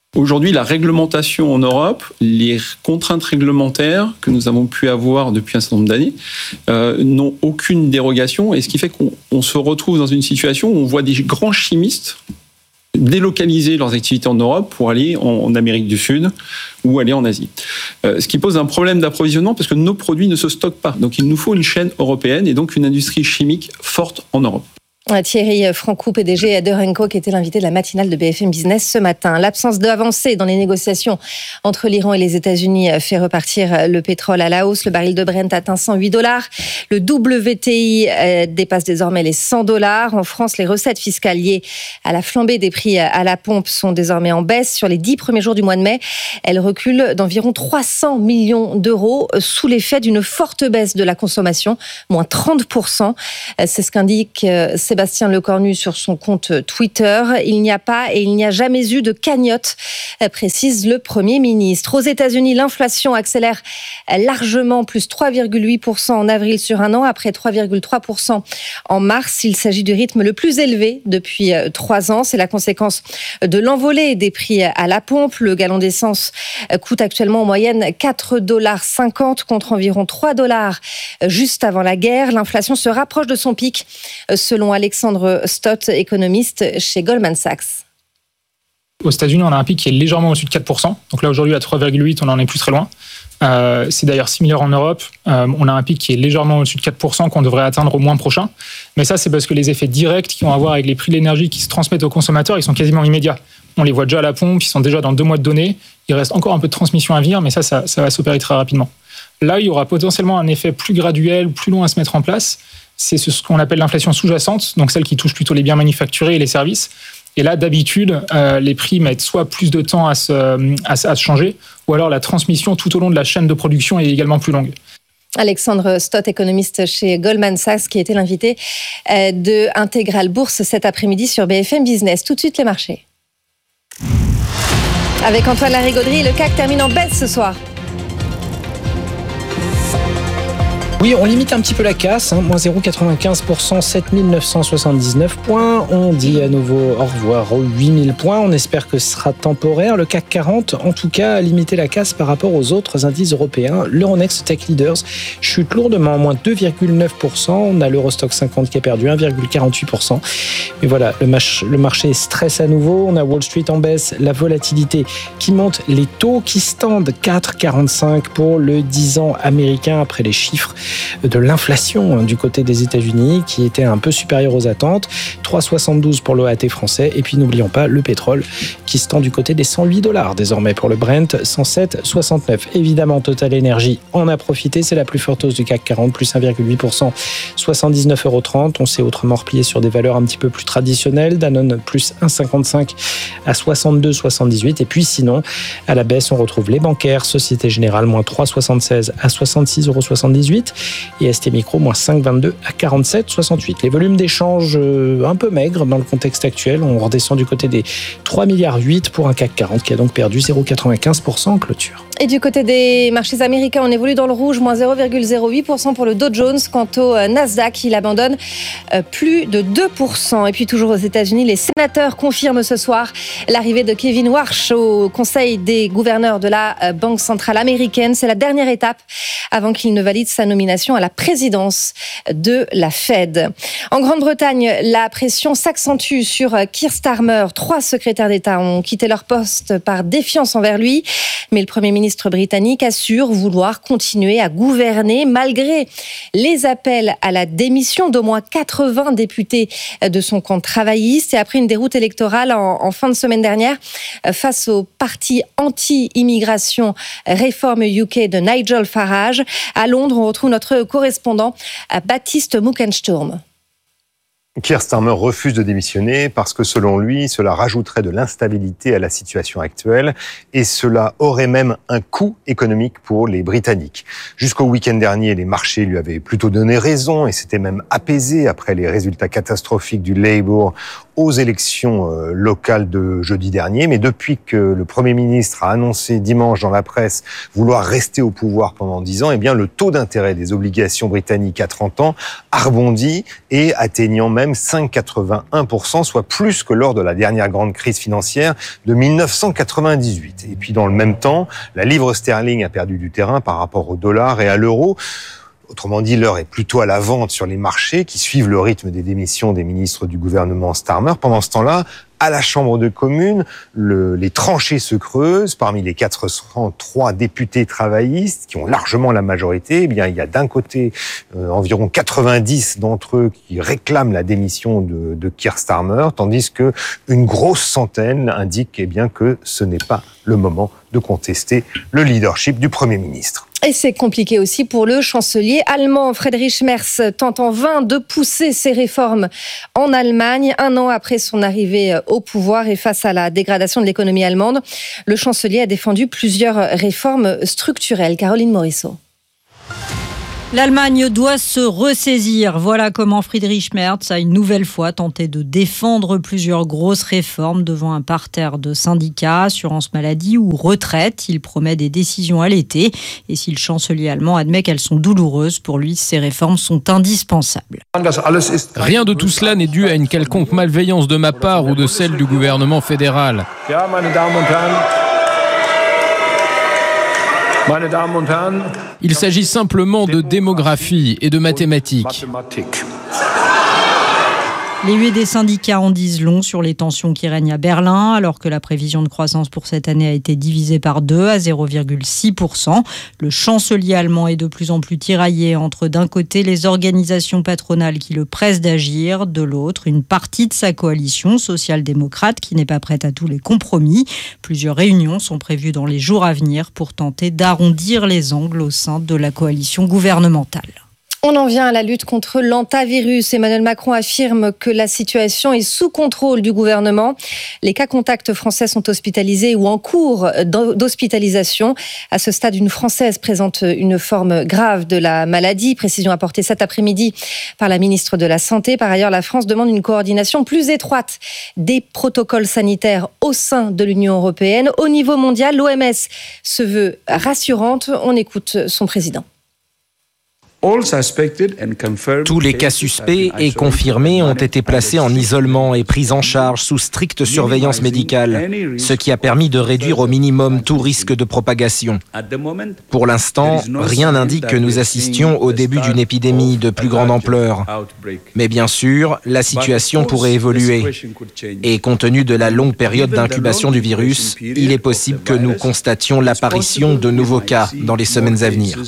Aujourd'hui, la réglementation en Europe, les contraintes réglementaires que nous avons pu avoir depuis un certain nombre d'années, euh, n'ont aucune dérogation. Et ce qui fait qu'on on se retrouve dans une situation où on voit des grands chimistes délocaliser leurs activités en Europe pour aller en, en Amérique du Sud ou aller en Asie. Euh, ce qui pose un problème d'approvisionnement parce que nos produits ne se stockent pas. Donc il nous faut une chaîne européenne et donc une industrie chimique forte en Europe. Thierry Francou, P D G d'Eurenco, qui était l'invité de la matinale de B F M Business ce matin. L'absence d'avancée dans les négociations entre l'Iran et les États-Unis fait repartir le pétrole à la hausse. Le baril de Brent atteint cent huit dollars. Le W T I dépasse désormais les cent dollars. En France, les recettes fiscales liées à la flambée des prix à la pompe sont désormais en baisse. Sur les dix premiers jours du mois de mai, elles reculent d'environ trois cents millions d'euros sous l'effet d'une forte baisse de la consommation, moins trente pour cent. C'est ce qu'indique Sébastien Lecornu sur son compte Twitter. Il n'y a pas et il n'y a jamais eu de cagnotte, précise le Premier ministre. Aux États-Unis, l'inflation accélère largement, plus trois virgule huit pour cent en avril sur un an, après trois virgule trois pour cent en mars. Il s'agit du rythme le plus élevé depuis trois ans. C'est la conséquence de l'envolée des prix à la pompe. Le gallon d'essence coûte actuellement en moyenne quatre dollars cinquante contre environ trois dollars juste avant la guerre. L'inflation se rapproche de son pic, selon Alexandre Stott, économiste chez Goldman Sachs. Aux États-Unis, on a un pic qui est légèrement au-dessus de quatre pour cent. Donc là, aujourd'hui, à trois virgule huit, on n'en est plus très loin. Euh, c'est d'ailleurs similaire en Europe. Euh, on a un pic qui est légèrement au-dessus de quatre pour cent qu'on devrait atteindre au mois prochain. Mais ça, c'est parce que les effets directs qu'ils vont avoir avec les prix de l'énergie qui se transmettent aux consommateurs, ils sont quasiment immédiats. On les voit déjà à la pompe, ils sont déjà dans deux mois de données. Il reste encore un peu de transmission à venir, mais ça, ça, ça va s'opérer très rapidement. Là, il y aura potentiellement un effet plus graduel, plus long à se mettre en place. C'est ce qu'on appelle l'inflation sous-jacente, donc celle qui touche plutôt les biens manufacturés et les services. Et là, d'habitude, euh, les prix mettent soit plus de temps à se, à, à se changer, ou alors la transmission tout au long de la chaîne de production est également plus longue. Alexandre Stott, économiste chez Goldman Sachs, qui était l'invité de Intégral Bourse cet après-midi sur B F M Business. Tout de suite, les marchés. Avec Antoine Larigauderie, le C A C termine en baisse ce soir. Oui, on limite un petit peu la casse, hein, moins zéro virgule quatre-vingt-quinze pour cent, sept mille neuf cent soixante-dix-neuf points. On dit à nouveau au revoir aux huit mille points. On espère que ce sera temporaire. Le C A C quarante, en tout cas, a limité la casse par rapport aux autres indices européens. L'Euronext Tech Leaders chute lourdement, moins deux virgule neuf pour cent. On a l'Eurostock cinquante qui a perdu un virgule quarante-huit pour cent. Mais voilà, le, mach- le marché stresse à nouveau. On a Wall Street en baisse, la volatilité qui monte, les taux qui se tendent, quatre virgule quarante-cinq pour le dix ans américain après les chiffres de l'inflation du côté des États-Unis qui était un peu supérieure aux attentes, trois virgule soixante-douze pour l'O A T français, et puis n'oublions pas le pétrole qui se tend du côté des cent huit dollars désormais pour le Brent, cent sept virgule soixante-neuf. Évidemment, Total Energy en a profité, c'est la plus forte hausse du C A C quarante, plus un virgule huit pour cent, soixante-dix-neuf euros trente. On s'est autrement replié sur des valeurs un petit peu plus traditionnelles, Danone plus un virgule cinquante-cinq à soixante-deux virgule soixante-dix-huit, et puis sinon, à la baisse, on retrouve les bancaires, Société Générale moins trois virgule soixante-seize à soixante-six euros soixante-dix-huit, et S T Micro, moins cinq virgule vingt-deux à quarante-sept virgule soixante-huit. Les volumes d'échange un peu maigres dans le contexte actuel. On redescend du côté des trois virgule huit milliards pour un C A C quarante qui a donc perdu zéro virgule quatre-vingt-quinze pour cent en clôture. Et du côté des marchés américains, on évolue dans le rouge, moins zéro virgule zéro huit pour cent pour le Dow Jones. Quant au Nasdaq, il abandonne plus de deux pour cent. Et puis toujours aux États-Unis, les sénateurs confirment ce soir l'arrivée de Kevin Warsh au Conseil des gouverneurs de la Banque centrale américaine. C'est la dernière étape avant qu'il ne valide sa nomination à la présidence de la Fed. En Grande-Bretagne, la pression s'accentue sur Keir Starmer. Trois secrétaires d'État ont quitté leur poste par défiance envers lui. Mais le Premier ministre britannique assure vouloir continuer à gouverner malgré les appels à la démission d'au moins quatre-vingts députés de son camp travailliste. Et après une déroute électorale en, en fin de semaine dernière face au parti anti-immigration Reform U K de Nigel Farage, à Londres, on retrouve notre correspondant Baptiste Muckensturm. Keir Starmer refuse de démissionner parce que selon lui, cela rajouterait de l'instabilité à la situation actuelle et cela aurait même un coût économique pour les Britanniques. Jusqu'au week-end dernier, les marchés lui avaient plutôt donné raison et s'étaient même apaisés après les résultats catastrophiques du Labour aux élections locales de jeudi dernier. Mais depuis que le Premier ministre a annoncé dimanche dans la presse vouloir rester au pouvoir pendant dix ans, eh bien, le taux d'intérêt des obligations britanniques à trente ans a rebondi et atteignant même même cinq virgule quatre-vingt-un pour cent, soit plus que lors de la dernière grande crise financière de dix-neuf cent quatre-vingt-dix-huit. Et puis dans le même temps, la livre sterling a perdu du terrain par rapport au dollar et à l'euro. Autrement dit, l'heure est plutôt à la vente sur les marchés qui suivent le rythme des démissions des ministres du gouvernement Starmer. Pendant ce temps-là, à la Chambre de communes, le, les tranchées se creusent. Parmi les quatre cent trois députés travaillistes qui ont largement la majorité, eh bien, il y a d'un côté euh, environ quatre-vingt-dix d'entre eux qui réclament la démission de, de Keir Starmer, tandis que une grosse centaine indique eh bien, que ce n'est pas le moment de contester le leadership du Premier ministre. Et c'est compliqué aussi pour le chancelier allemand. Friedrich Merz tente en vain de pousser ses réformes en Allemagne, un an après son arrivée au pouvoir et face à la dégradation de l'économie allemande. Le chancelier a défendu plusieurs réformes structurelles. Caroline Morisseau. L'Allemagne doit se ressaisir. Voilà comment Friedrich Merz a une nouvelle fois tenté de défendre plusieurs grosses réformes devant un parterre de syndicats, assurance maladie ou retraite. Il promet des décisions à l'été. Et si le chancelier allemand admet qu'elles sont douloureuses, pour lui, ces réformes sont indispensables. Rien de tout cela n'est dû à une quelconque malveillance de ma part ou de celle du gouvernement fédéral. Il s'agit simplement de démographie et de mathématiques. Les huées des syndicats en disent long sur les tensions qui règnent à Berlin, alors que la prévision de croissance pour cette année a été divisée par deux à zéro virgule six pour cent. Le chancelier allemand est de plus en plus tiraillé entre d'un côté les organisations patronales qui le pressent d'agir, de l'autre une partie de sa coalition social-démocrate qui n'est pas prête à tous les compromis. Plusieurs réunions sont prévues dans les jours à venir pour tenter d'arrondir les angles au sein de la coalition gouvernementale. On en vient à la lutte contre l'hantavirus. Emmanuel Macron affirme que la situation est sous contrôle du gouvernement. Les cas contacts français sont hospitalisés ou en cours d'hospitalisation. À ce stade, une Française présente une forme grave de la maladie. Précision apportée cet après-midi par la ministre de la Santé. Par ailleurs, la France demande une coordination plus étroite des protocoles sanitaires au sein de l'Union européenne. Au niveau mondial, l'O M S se veut rassurante. On écoute son président. Tous les cas suspects et confirmés ont été placés en isolement et pris en charge sous stricte surveillance médicale, ce qui a permis de réduire au minimum tout risque de propagation. Pour l'instant, rien n'indique que nous assistions au début d'une épidémie de plus grande ampleur. Mais bien sûr, la situation pourrait évoluer. Et compte tenu de la longue période d'incubation du virus, il est possible que nous constations l'apparition de nouveaux cas dans les semaines à venir.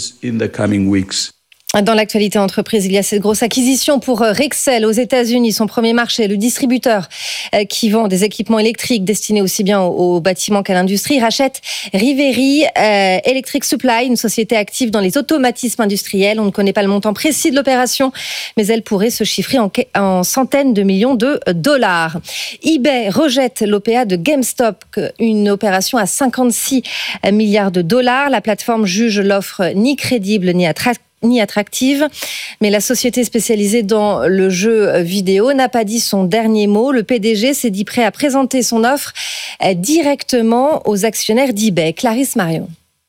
Dans l'actualité entreprise, il y a cette grosse acquisition pour Rexel aux États-Unis, son premier marché, le distributeur qui vend des équipements électriques destinés aussi bien aux bâtiments qu'à l'industrie, rachète Riveri euh, Electric Supply, une société active dans les automatismes industriels. On ne connaît pas le montant précis de l'opération, mais elle pourrait se chiffrer en, en centaines de millions de dollars. eBay rejette l'O P A de GameStop, une opération à cinquante-six milliards de dollars. La plateforme juge l'offre ni crédible ni attractive. ni attractive, mais la société spécialisée dans le jeu vidéo n'a pas dit son dernier mot. Le P D G s'est dit prêt à présenter son offre directement aux actionnaires d'eBay. Clarisse Marion.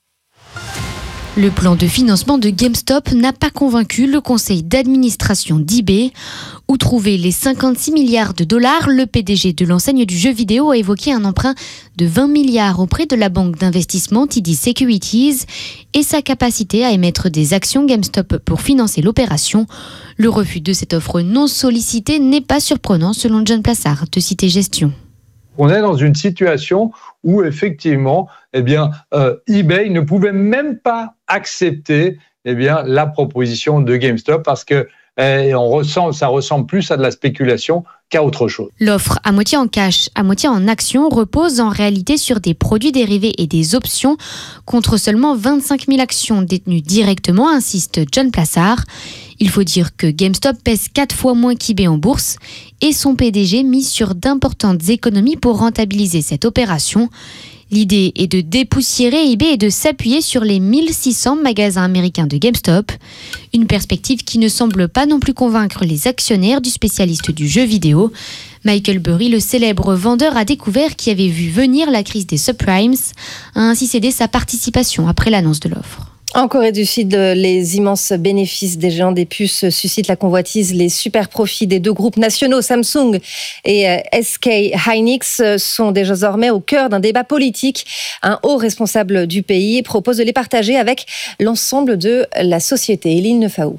Le plan de financement de GameStop n'a pas convaincu le conseil d'administration d'eBay. Où trouver les cinquante-six milliards de dollars, le P D G de l'enseigne du jeu vidéo a évoqué un emprunt de vingt milliards auprès de la banque d'investissement T D Securities et sa capacité à émettre des actions GameStop pour financer l'opération. Le refus de cette offre non sollicitée n'est pas surprenant selon John Plassard de Cité Gestion. On est dans une situation où effectivement, eh bien, euh, eBay ne pouvait même pas accepter eh bien, la proposition de GameStop parce que eh, on ressent, ça ressemble plus à de la spéculation qu'à autre chose. L'offre à moitié en cash, à moitié en actions repose en réalité sur des produits dérivés et des options contre seulement vingt-cinq mille actions détenues directement, insiste John Plassard. Il faut dire que GameStop pèse quatre fois moins qu'eBay en bourse et son P D G mise sur d'importantes économies pour rentabiliser cette opération. L'idée est de dépoussiérer eBay et de s'appuyer sur les mille six cents magasins américains de GameStop. Une perspective qui ne semble pas non plus convaincre les actionnaires du spécialiste du jeu vidéo. Michael Burry, le célèbre vendeur à découvert qui avait vu venir la crise des subprimes, a ainsi cédé sa participation après l'annonce de l'offre. En Corée du Sud, les immenses bénéfices des géants des puces suscitent la convoitise. Les super profits des deux groupes nationaux, Samsung et S K Hynix, sont désormais au cœur d'un débat politique. Un haut responsable du pays propose de les partager avec l'ensemble de la société. Eline Nefaou.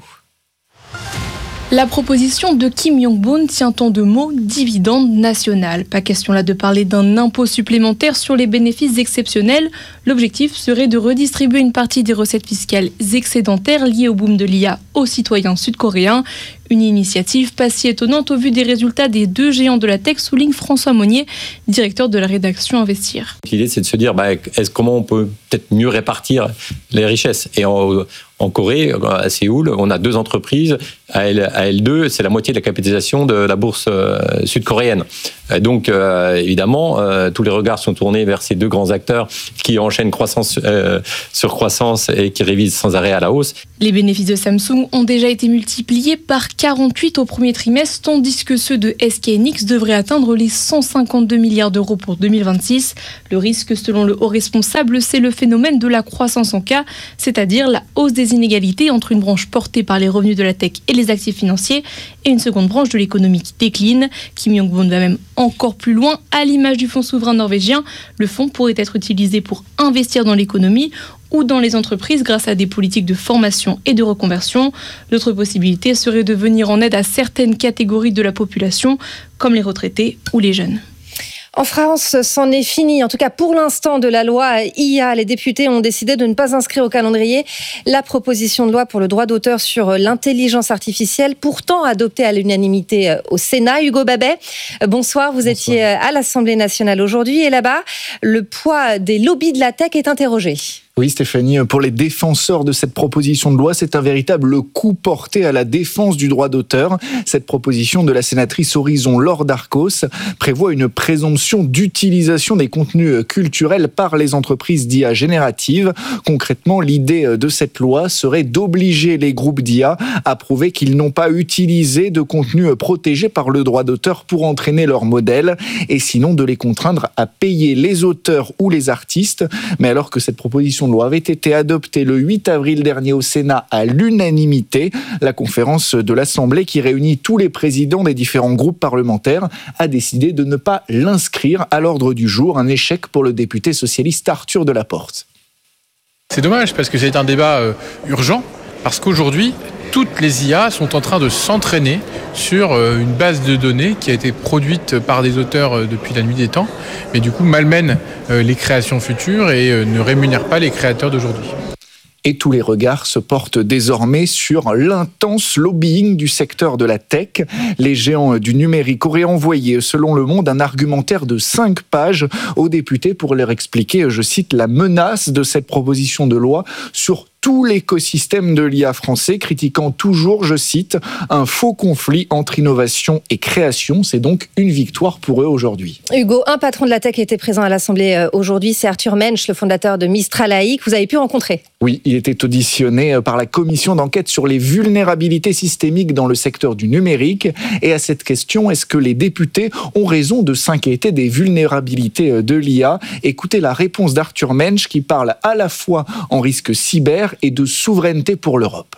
La proposition de Kim Jong-un tient en deux mots dividende national. Pas question là de parler d'un impôt supplémentaire sur les bénéfices exceptionnels. L'objectif serait de redistribuer une partie des recettes fiscales excédentaires liées au boom de l'I A aux citoyens sud-coréens. Une initiative pas si étonnante au vu des résultats des deux géants de la tech, souligne François Monnier, directeur de la rédaction Investir. L'idée, c'est de se dire bah, est-ce, comment on peut peut-être mieux répartir les richesses. Et en, en Corée, à Séoul, on a deux entreprises. À L deux, c'est la moitié de la capitalisation de la bourse euh, sud-coréenne. Et donc, euh, évidemment, euh, tous les regards sont tournés vers ces deux grands acteurs qui enchaînent croissance euh, sur croissance et qui révisent sans arrêt à la hausse. Les bénéfices de Samsung ont déjà été multipliés par quarante-huit au premier trimestre, tandis que ceux de S K Hynix devraient atteindre les cent cinquante-deux milliards d'euros pour deux mille vingt-six. Le risque, selon le haut responsable, c'est le phénomène de la croissance en K, c'est-à-dire la hausse des inégalités entre une branche portée par les revenus de la tech et les actifs financiers et une seconde branche de l'économie qui décline. Kim Jong-un va même encore plus loin. À l'image du fonds souverain norvégien, le fonds pourrait être utilisé pour investir dans l'économie ou dans les entreprises grâce à des politiques de formation et de reconversion. L'autre possibilité serait de venir en aide à certaines catégories de la population, comme les retraités ou les jeunes. En France, c'en est fini. En tout cas, pour l'instant, de la loi I A. Les députés ont décidé de ne pas inscrire au calendrier la proposition de loi pour le droit d'auteur sur l'intelligence artificielle, pourtant adoptée à l'unanimité au Sénat. Hugo Babet, bonsoir. Vous bonsoir. Étiez à l'Assemblée nationale aujourd'hui. Et là-bas, le poids des lobbies de la tech est interrogé. Oui, Stéphanie, pour les défenseurs de cette proposition de loi, c'est un véritable coup porté à la défense du droit d'auteur. Cette proposition de la sénatrice Horizon Laure Darcos prévoit une présomption d'utilisation des contenus culturels par les entreprises d'I A génératives. Concrètement, l'idée de cette loi serait d'obliger les groupes d'I A à prouver qu'ils n'ont pas utilisé de contenus protégés par le droit d'auteur pour entraîner leur modèle, et sinon de les contraindre à payer les auteurs ou les artistes. Mais alors que cette proposition de loi avait été adoptée le huit avril dernier au Sénat à l'unanimité, la conférence de l'Assemblée, qui réunit tous les présidents des différents groupes parlementaires, a décidé de ne pas l'inscrire à l'ordre du jour. Un échec pour le député socialiste Arthur Delaporte. C'est dommage parce que c'est un débat euh, urgent, parce qu'aujourd'hui, toutes les I A sont en train de s'entraîner sur une base de données qui a été produite par des auteurs depuis la nuit des temps, mais du coup malmène les créations futures et ne rémunère pas les créateurs d'aujourd'hui. Et tous les regards se portent désormais sur l'intense lobbying du secteur de la tech. Les géants du numérique auraient envoyé, selon Le Monde, un argumentaire de cinq pages aux députés pour leur expliquer, je cite, la menace de cette proposition de loi sur tout l'écosystème de l'I A français, critiquant toujours, je cite, un faux conflit entre innovation et création. C'est donc une victoire pour eux aujourd'hui. Hugo, un patron de la tech était présent à l'Assemblée aujourd'hui, c'est Arthur Mensch, le fondateur de Mistral A I, que vous avez pu rencontrer. Oui, il était auditionné par la commission d'enquête sur les vulnérabilités systémiques dans le secteur du numérique. Et à cette question, est-ce que les députés ont raison de s'inquiéter des vulnérabilités de l'I A? Écoutez la réponse d'Arthur Mensch, qui parle à la fois en risque cyber et de souveraineté pour l'Europe.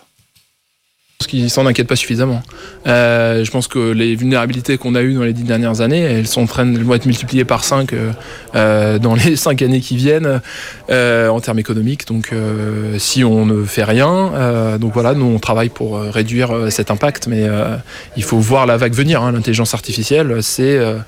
Parce qu'ils s'en inquiètent pas suffisamment. Euh, je pense que les vulnérabilités qu'on a eues dans les dix dernières années, elles, sont en train de, elles vont être multipliées par cinq euh, dans les cinq années qui viennent euh, en termes économiques. Donc euh, si on ne fait rien, euh, donc voilà, nous on travaille pour réduire euh, cet impact, mais euh, il faut voir la vague venir. Hein. L'intelligence artificielle, c'est euh,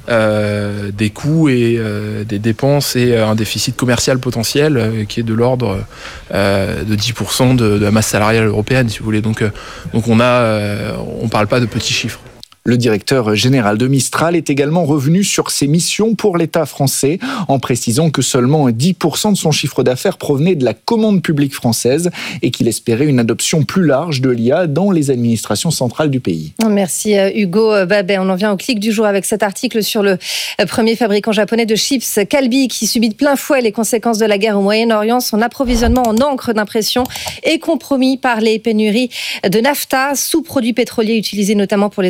euh, des coûts et euh, des dépenses et un déficit commercial potentiel euh, qui est de l'ordre euh, de dix pour cent de, de la masse salariale européenne, si vous voulez. Donc euh, Donc on a, euh, on parle pas de petits chiffres. Le directeur général de Mistral est également revenu sur ses missions pour l'État français, en précisant que seulement dix pour cent de son chiffre d'affaires provenait de la commande publique française et qu'il espérait une adoption plus large de l'I A dans les administrations centrales du pays. Merci Hugo Babet. On en vient au clic du jour avec cet article sur le premier fabricant japonais de chips, Calbee, qui subit de plein fouet les conséquences de la guerre au Moyen-Orient. Son approvisionnement en encre d'impression est compromis par les pénuries de naphta, sous-produit pétrolier utilisé notamment pour les emballages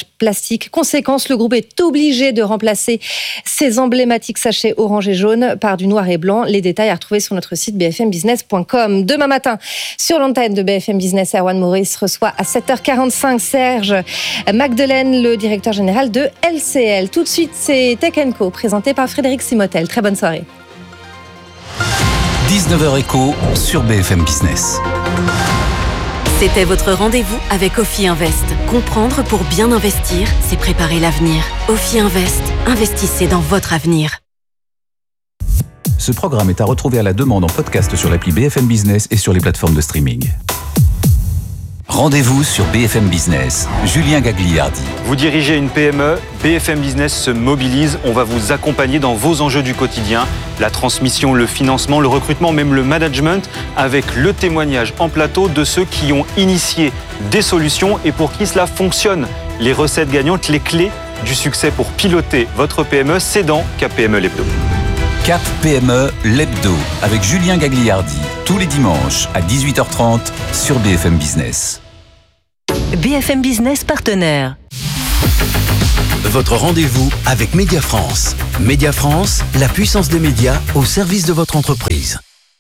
plastique. Conséquence, le groupe est obligé de remplacer ses emblématiques sachets orange et jaune par du noir et blanc. Les détails à retrouver sur notre site b f m business point com. Demain matin, sur l'antenne de B F M Business, Erwan Maurice reçoit à sept heures quarante-cinq Serge Magdelaine, le directeur général de L C L. Tout de suite, c'est Tech and Co, présenté par Frédéric Simotel. Très bonne soirée. dix-neuf heures Éco sur B F M Business. C'était votre rendez-vous avec Ophi Invest. Comprendre pour bien investir, c'est préparer l'avenir. Ophi Invest, investissez dans votre avenir. Ce programme est à retrouver à la demande en podcast sur l'appli B F M Business et sur les plateformes de streaming. Rendez-vous sur B F M Business. Julien Gagliardi. Vous dirigez une P M E, B F M Business se mobilise. On va vous accompagner dans vos enjeux du quotidien. La transmission, le financement, le recrutement, même le management, avec le témoignage en plateau de ceux qui ont initié des solutions et pour qui cela fonctionne. Les recettes gagnantes, les clés du succès pour piloter votre P M E, c'est dans Cap P M E l'Hebdo. Cap P M E l'Hebdo avec Julien Gagliardi, tous les dimanches à dix-huit heures trente sur B F M Business. B F M Business partenaire. Votre rendez-vous avec Média France. Média France, la puissance des médias au service de votre entreprise.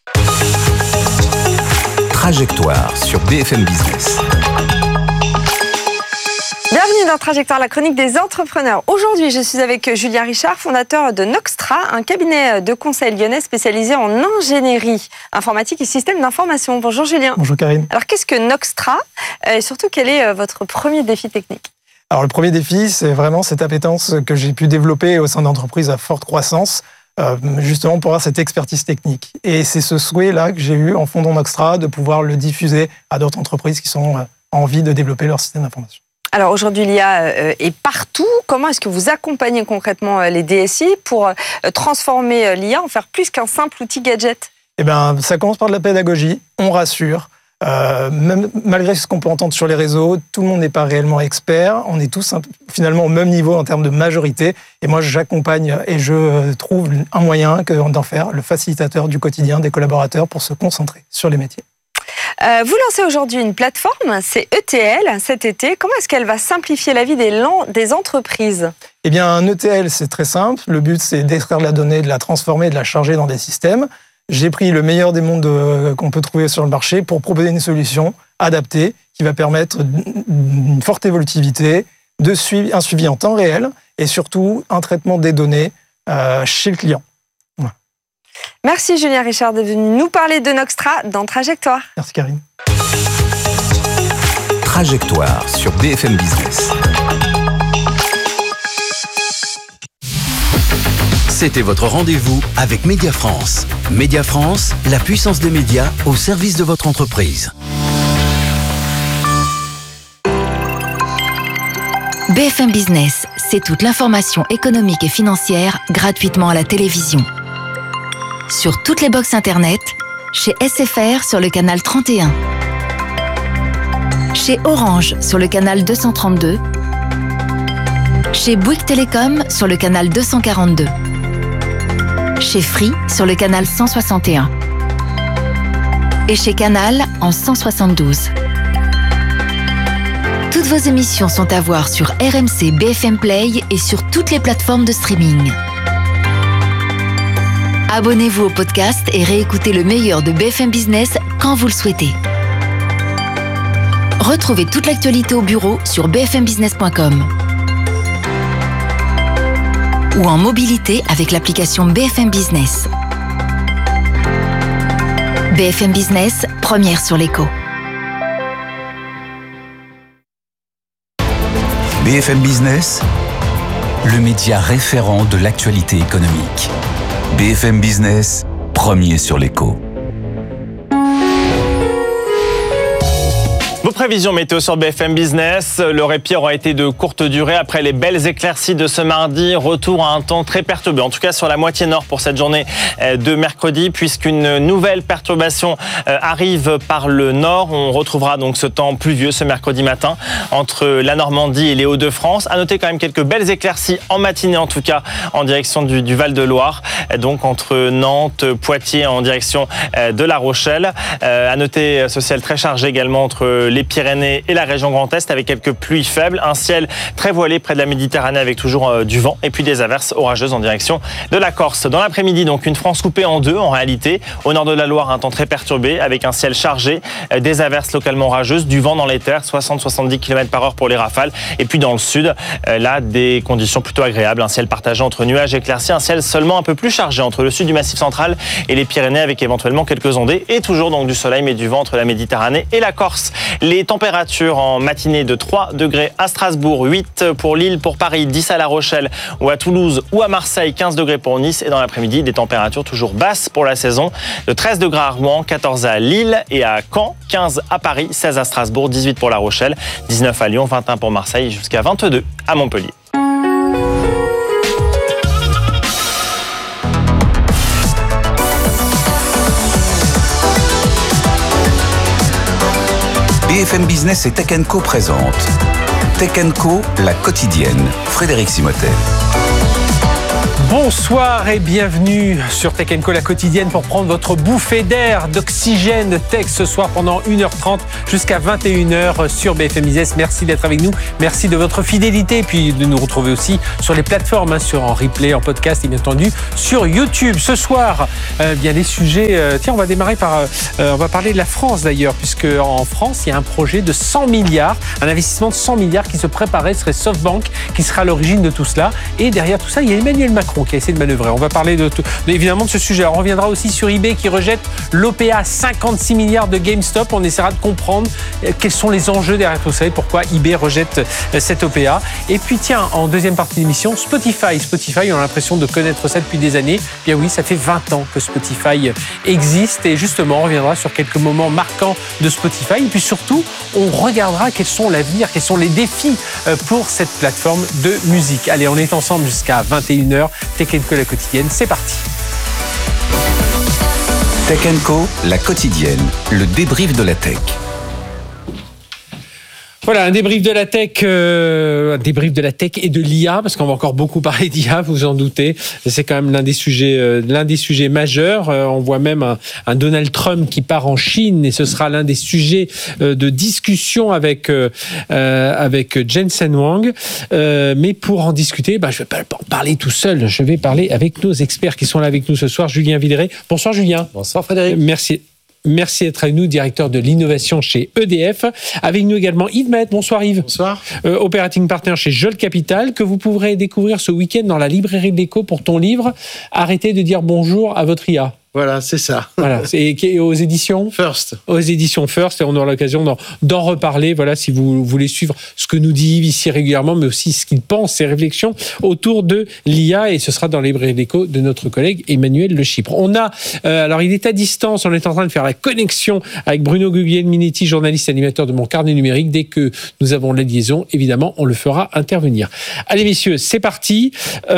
Trajectoire sur B F M Business. Bienvenue dans Trajectoire, la chronique des entrepreneurs. Aujourd'hui, je suis avec Julien Richard, fondateur de Noxtra, un cabinet de conseil lyonnais spécialisé en ingénierie informatique et système d'information. Bonjour Julien. Bonjour Karine. Alors qu'est-ce que Noxtra et surtout quel est votre premier défi technique ? Alors le premier défi, c'est vraiment cette appétence que j'ai pu développer au sein d'entreprises à forte croissance, euh, justement pour avoir cette expertise technique. Et c'est ce souhait-là que j'ai eu en fondant Noxtra de pouvoir le diffuser à d'autres entreprises qui sont euh, en envie de développer leur système d'information. Alors aujourd'hui, l'I A est partout. Comment est-ce que vous accompagnez concrètement les D S I pour transformer l'I A en faire plus qu'un simple outil gadget ? Eh bien, ça commence par de la pédagogie, on rassure. Euh, même, malgré ce qu'on peut entendre sur les réseaux, tout le monde n'est pas réellement expert. On est tous un, finalement au même niveau en termes de majorité. Et moi, j'accompagne et je trouve un moyen que d'en faire le facilitateur du quotidien des collaborateurs pour se concentrer sur les métiers. Euh, vous lancez aujourd'hui une plateforme, c'est E T L cet été. Comment est-ce qu'elle va simplifier la vie des, des entreprises ? Eh bien, un E T L, c'est très simple. Le but, c'est d'extraire la donnée, de la transformer, de la charger dans des systèmes. J'ai pris le meilleur des mondes euh, qu'on peut trouver sur le marché pour proposer une solution adaptée qui va permettre une forte évolutivité, de suivi, un suivi en temps réel et surtout un traitement des données euh, chez le client. Voilà. Merci Julien Richard d'être venu nous parler de Noxtra dans Trajectoire. Merci Karine. Trajectoire sur B F M Business. C'était votre rendez-vous avec Média France. Média France, la puissance des médias au service de votre entreprise. B F M Business, c'est toute l'information économique et financière gratuitement à la télévision. Sur toutes les box internet, chez S F R sur le canal trente et un, chez Orange sur le canal deux cent trente-deux, chez Bouygues Télécom sur le canal deux cent quarante-deux, chez Free sur le canal cent soixante et un et chez Canal en cent soixante-douze. Toutes vos émissions sont à voir sur R M C B F M Play et sur toutes les plateformes de streaming. Abonnez-vous au podcast et réécoutez le meilleur de B F M Business quand vous le souhaitez. Retrouvez toute l'actualité au bureau sur b f m business point com ou en mobilité avec l'application B F M Business. B F M Business, première sur l'écho. B F M Business, le média référent de l'actualité économique. B F M Business, premier sur l'écho. Vos prévisions météo sur B F M Business. Le répit aura été de courte durée après les belles éclaircies de ce mardi. Retour à un temps très perturbé, en tout cas sur la moitié nord pour cette journée de mercredi, puisqu'une nouvelle perturbation arrive par le nord. On retrouvera donc ce temps pluvieux ce mercredi matin entre la Normandie et les Hauts-de-France. À noter quand même quelques belles éclaircies en matinée, en tout cas en direction du, du Val-de-Loire, donc entre Nantes, Poitiers en direction de La Rochelle. À noter ce ciel très chargé également entre les Pyrénées et la région Grand Est avec quelques pluies faibles. Un ciel très voilé près de la Méditerranée avec toujours euh, du vent et puis des averses orageuses en direction de la Corse. Dans l'après-midi, donc une France coupée en deux en réalité. Au nord de la Loire, un temps très perturbé avec un ciel chargé, euh, des averses localement orageuses, du vent dans les terres, soixante à soixante-dix kilomètres par heure pour les rafales. Et puis dans le sud, euh, là, des conditions plutôt agréables. Un ciel partagé entre nuages éclaircis, un ciel seulement un peu plus chargé entre le sud du Massif central et les Pyrénées avec éventuellement quelques ondées. Et toujours donc du soleil mais du vent entre la Méditerranée et la Corse. Les températures en matinée de trois degrés à Strasbourg, huit pour Lille, pour Paris, dix à La Rochelle ou à Toulouse ou à Marseille, quinze degrés pour Nice. Et dans l'après-midi, des températures toujours basses pour la saison. De treize degrés à Rouen, quatorze à Lille et à Caen, quinze à Paris, seize à Strasbourg, dix-huit pour La Rochelle, dix-neuf à Lyon, vingt et un pour Marseille jusqu'à vingt-deux à Montpellier. B F M Business et Tech and Co présente Tech and Co, la quotidienne. Frédéric Simotel. Bonsoir et bienvenue sur Tech and Co, la quotidienne, pour prendre votre bouffée d'air, d'oxygène tech ce soir pendant une heure trente jusqu'à vingt et une heures sur B F M Business. Merci d'être avec nous, merci de votre fidélité et puis de nous retrouver aussi sur les plateformes, hein, sur en replay, en podcast et bien entendu sur YouTube. Ce soir, euh, bien les sujets, euh, tiens on va démarrer par, euh, on va parler de la France d'ailleurs, puisque en France il y a un projet de cent milliards, un investissement de cent milliards qui se préparait, ce serait SoftBank qui sera à l'origine de tout cela, et derrière tout ça il y a Emmanuel Macron qui a essayé de manœuvrer. On va parler de tout, évidemment de ce sujet. Alors, on reviendra aussi sur eBay qui rejette l'O P A cinquante-six milliards de GameStop. On essaiera de comprendre quels sont les enjeux derrière tout ça et pourquoi eBay rejette cette O P A. Et puis tiens, en deuxième partie de l'émission, Spotify. Spotify, on a l'impression de connaître ça depuis des années. Bien oui, ça fait vingt ans que Spotify existe et justement, on reviendra sur quelques moments marquants de Spotify. Et puis surtout, on regardera quels sont l'avenir, quels sont les défis pour cette plateforme de musique. Allez, on est ensemble jusqu'à vingt et une heures. Tech and Co, la quotidienne, c'est parti. Tech and Co, la quotidienne, le débrief de la tech. Voilà, un débrief de la tech, euh, un débrief de la tech et de l'I A, parce qu'on va encore beaucoup parler d'I A, vous en doutez. C'est quand même l'un des sujets, euh, l'un des sujets majeurs. Euh, on voit même un, un Donald Trump qui part en Chine, et ce sera l'un des sujets euh, de discussion avec euh, euh, avec Jensen Huang. Euh, mais pour en discuter, bah, je vais pas en parler tout seul. Je vais parler avec nos experts qui sont là avec nous ce soir. Julien Villeray. Bonsoir Julien. Bonsoir Frédéric. Merci. Merci d'être avec nous, directeur de l'innovation chez E D F. Avec nous également Yves Maët. Bonsoir Yves. Bonsoir. Euh, operating partner chez Jolt Capital, que vous pourrez découvrir ce week-end dans la librairie de l'Écho pour ton livre « Arrêtez de dire bonjour à votre I A ». Voilà, c'est ça. Voilà, c'est aux éditions First. Aux éditions First, et on aura l'occasion d'en, d'en reparler. Voilà, si vous voulez suivre ce que nous dit Yves ici régulièrement, mais aussi ce qu'il pense, ses réflexions autour de l'I A, et ce sera dans les librairies d'écho de notre collègue Emmanuel Le Chypre. On a, euh, alors il est à distance, on est en train de faire la connexion avec Bruno Guglielminetti, journaliste et animateur de Mon Carnet Numérique. Dès que nous avons la liaison, évidemment, on le fera intervenir. Allez messieurs, c'est parti.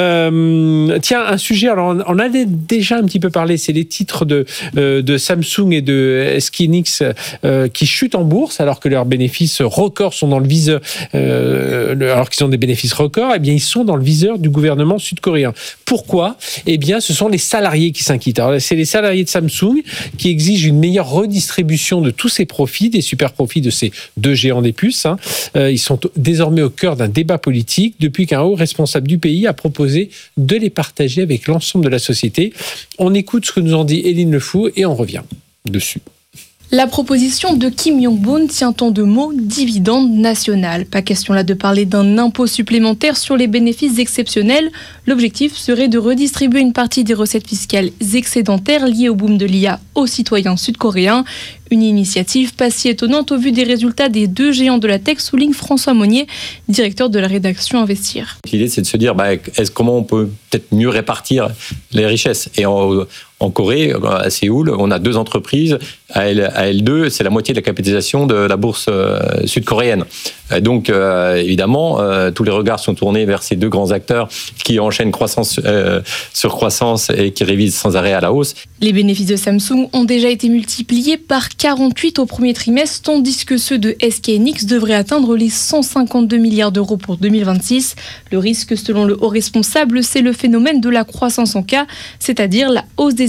Euh, tiens, un sujet, alors on en a déjà un petit peu parlé, c'est les titres de, euh, de Samsung et de S K Hynix euh, qui chutent en bourse alors que leurs bénéfices records sont dans le viseur, euh, alors qu'ils ont des bénéfices records, eh bien ils sont dans le viseur du gouvernement sud-coréen. Pourquoi ? Eh bien ce sont les salariés qui s'inquiètent. Alors, c'est les salariés de Samsung qui exigent une meilleure redistribution de tous ces profits, des super profits de ces deux géants des puces. Hein. Euh, ils sont désormais au cœur d'un débat politique depuis qu'un haut responsable du pays a proposé de les partager avec l'ensemble de la société. On écoute ce que nous en dit Éline Le Fou et on revient dessus. La proposition de Kim Jong-un tient en deux mots dividende national. Pas question là de parler d'un impôt supplémentaire sur les bénéfices exceptionnels. L'objectif serait de redistribuer une partie des recettes fiscales excédentaires liées au boom de l'I A aux citoyens sud-coréens. Une initiative pas si étonnante au vu des résultats des deux géants de la tech, souligne François Monnier, directeur de la rédaction Investir. L'idée, c'est de se dire bah, est-ce, comment on peut peut-être mieux répartir les richesses. Et en, en Corée, à Séoul, on a deux entreprises. À L deux, c'est la moitié de la capitalisation de la bourse euh, sud-coréenne. Donc, euh, évidemment, euh, tous les regards sont tournés vers ces deux grands acteurs qui enchaînent croissance euh, sur croissance et qui révisent sans arrêt à la hausse. Les bénéfices de Samsung ont déjà été multipliés par quarante-huit au premier trimestre, tandis que ceux de S K Hynix devraient atteindre les cent cinquante-deux milliards d'euros pour deux mille vingt-six. Le risque, selon le haut responsable, c'est le phénomène de la croissance en K, c'est-à-dire la hausse des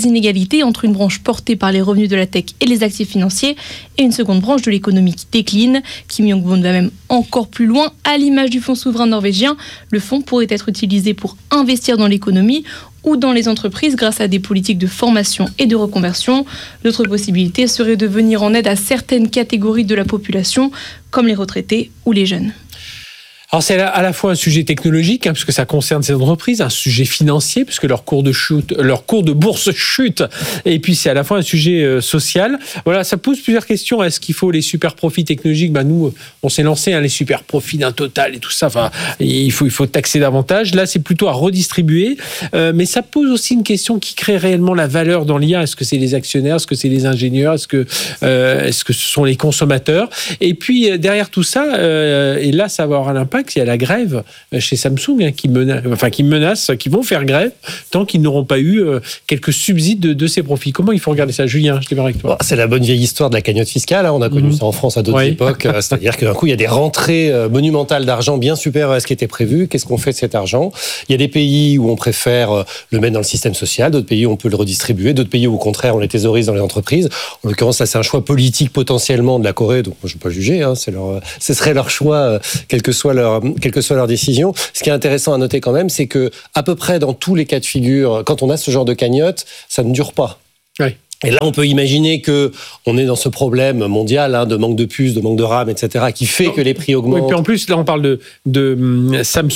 des inégalités entre une branche portée par les revenus de la tech et les actifs financiers et une seconde branche de l'économie qui décline. Kim Jong-un va même encore plus loin. À l'image du fonds souverain norvégien, le fonds pourrait être utilisé pour investir dans l'économie ou dans les entreprises grâce à des politiques de formation et de reconversion. L'autre possibilité serait de venir en aide à certaines catégories de la population, comme les retraités ou les jeunes. Alors c'est à la fois un sujet technologique, hein, puisque ça concerne ces entreprises, un sujet financier, puisque leur cours de chute, leur cours de bourse chute, et puis c'est à la fois un sujet euh, social. Voilà, ça pose plusieurs questions. Est-ce qu'il faut les super profits technologiques ? Ben nous, on s'est lancé hein, les super profits d'un Total et tout ça. Enfin, il faut il faut taxer davantage. Là, c'est plutôt à redistribuer, euh, mais ça pose aussi une question qui crée réellement la valeur dans l'I A. Est-ce que c'est les actionnaires ? Est-ce que c'est les ingénieurs ? Est-ce que euh, est-ce que ce sont les consommateurs ? Et puis derrière tout ça, euh, et là, ça va avoir un impact. Il y a la grève chez Samsung hein, qui, menace, enfin, qui menace, qui vont faire grève tant qu'ils n'auront pas eu euh, quelques subsides de, de ces profits. Comment il faut regarder ça ? Julien, je démarre avec toi. Bon, c'est la bonne vieille histoire de la cagnotte fiscale. Hein. On a connu mmh. ça en France à d'autres oui. époques. C'est-à-dire que d'un coup, il y a des rentrées monumentales d'argent bien supérieures à ce qui était prévu. Qu'est-ce qu'on fait de cet argent ? Il y a des pays où on préfère le mettre dans le système social, d'autres pays où on peut le redistribuer, d'autres pays où au contraire on les thésaurise dans les entreprises. En l'occurrence, ça c'est un choix politique potentiellement de la Corée, donc moi je ne vais pas juger. Hein. C'est leur, ce serait leur choix, quel que soit leur quelle que soit leur décision. Ce qui est intéressant à noter quand même, c'est que à peu près dans tous les cas de figure, quand on a ce genre de cagnotte, ça ne dure pas. Oui. Et là, on peut imaginer que on est dans ce problème mondial hein, de manque de puces, de manque de RAM, et cetera, qui fait que les prix augmentent. Oui, puis en plus, là, on parle de, de Samsung.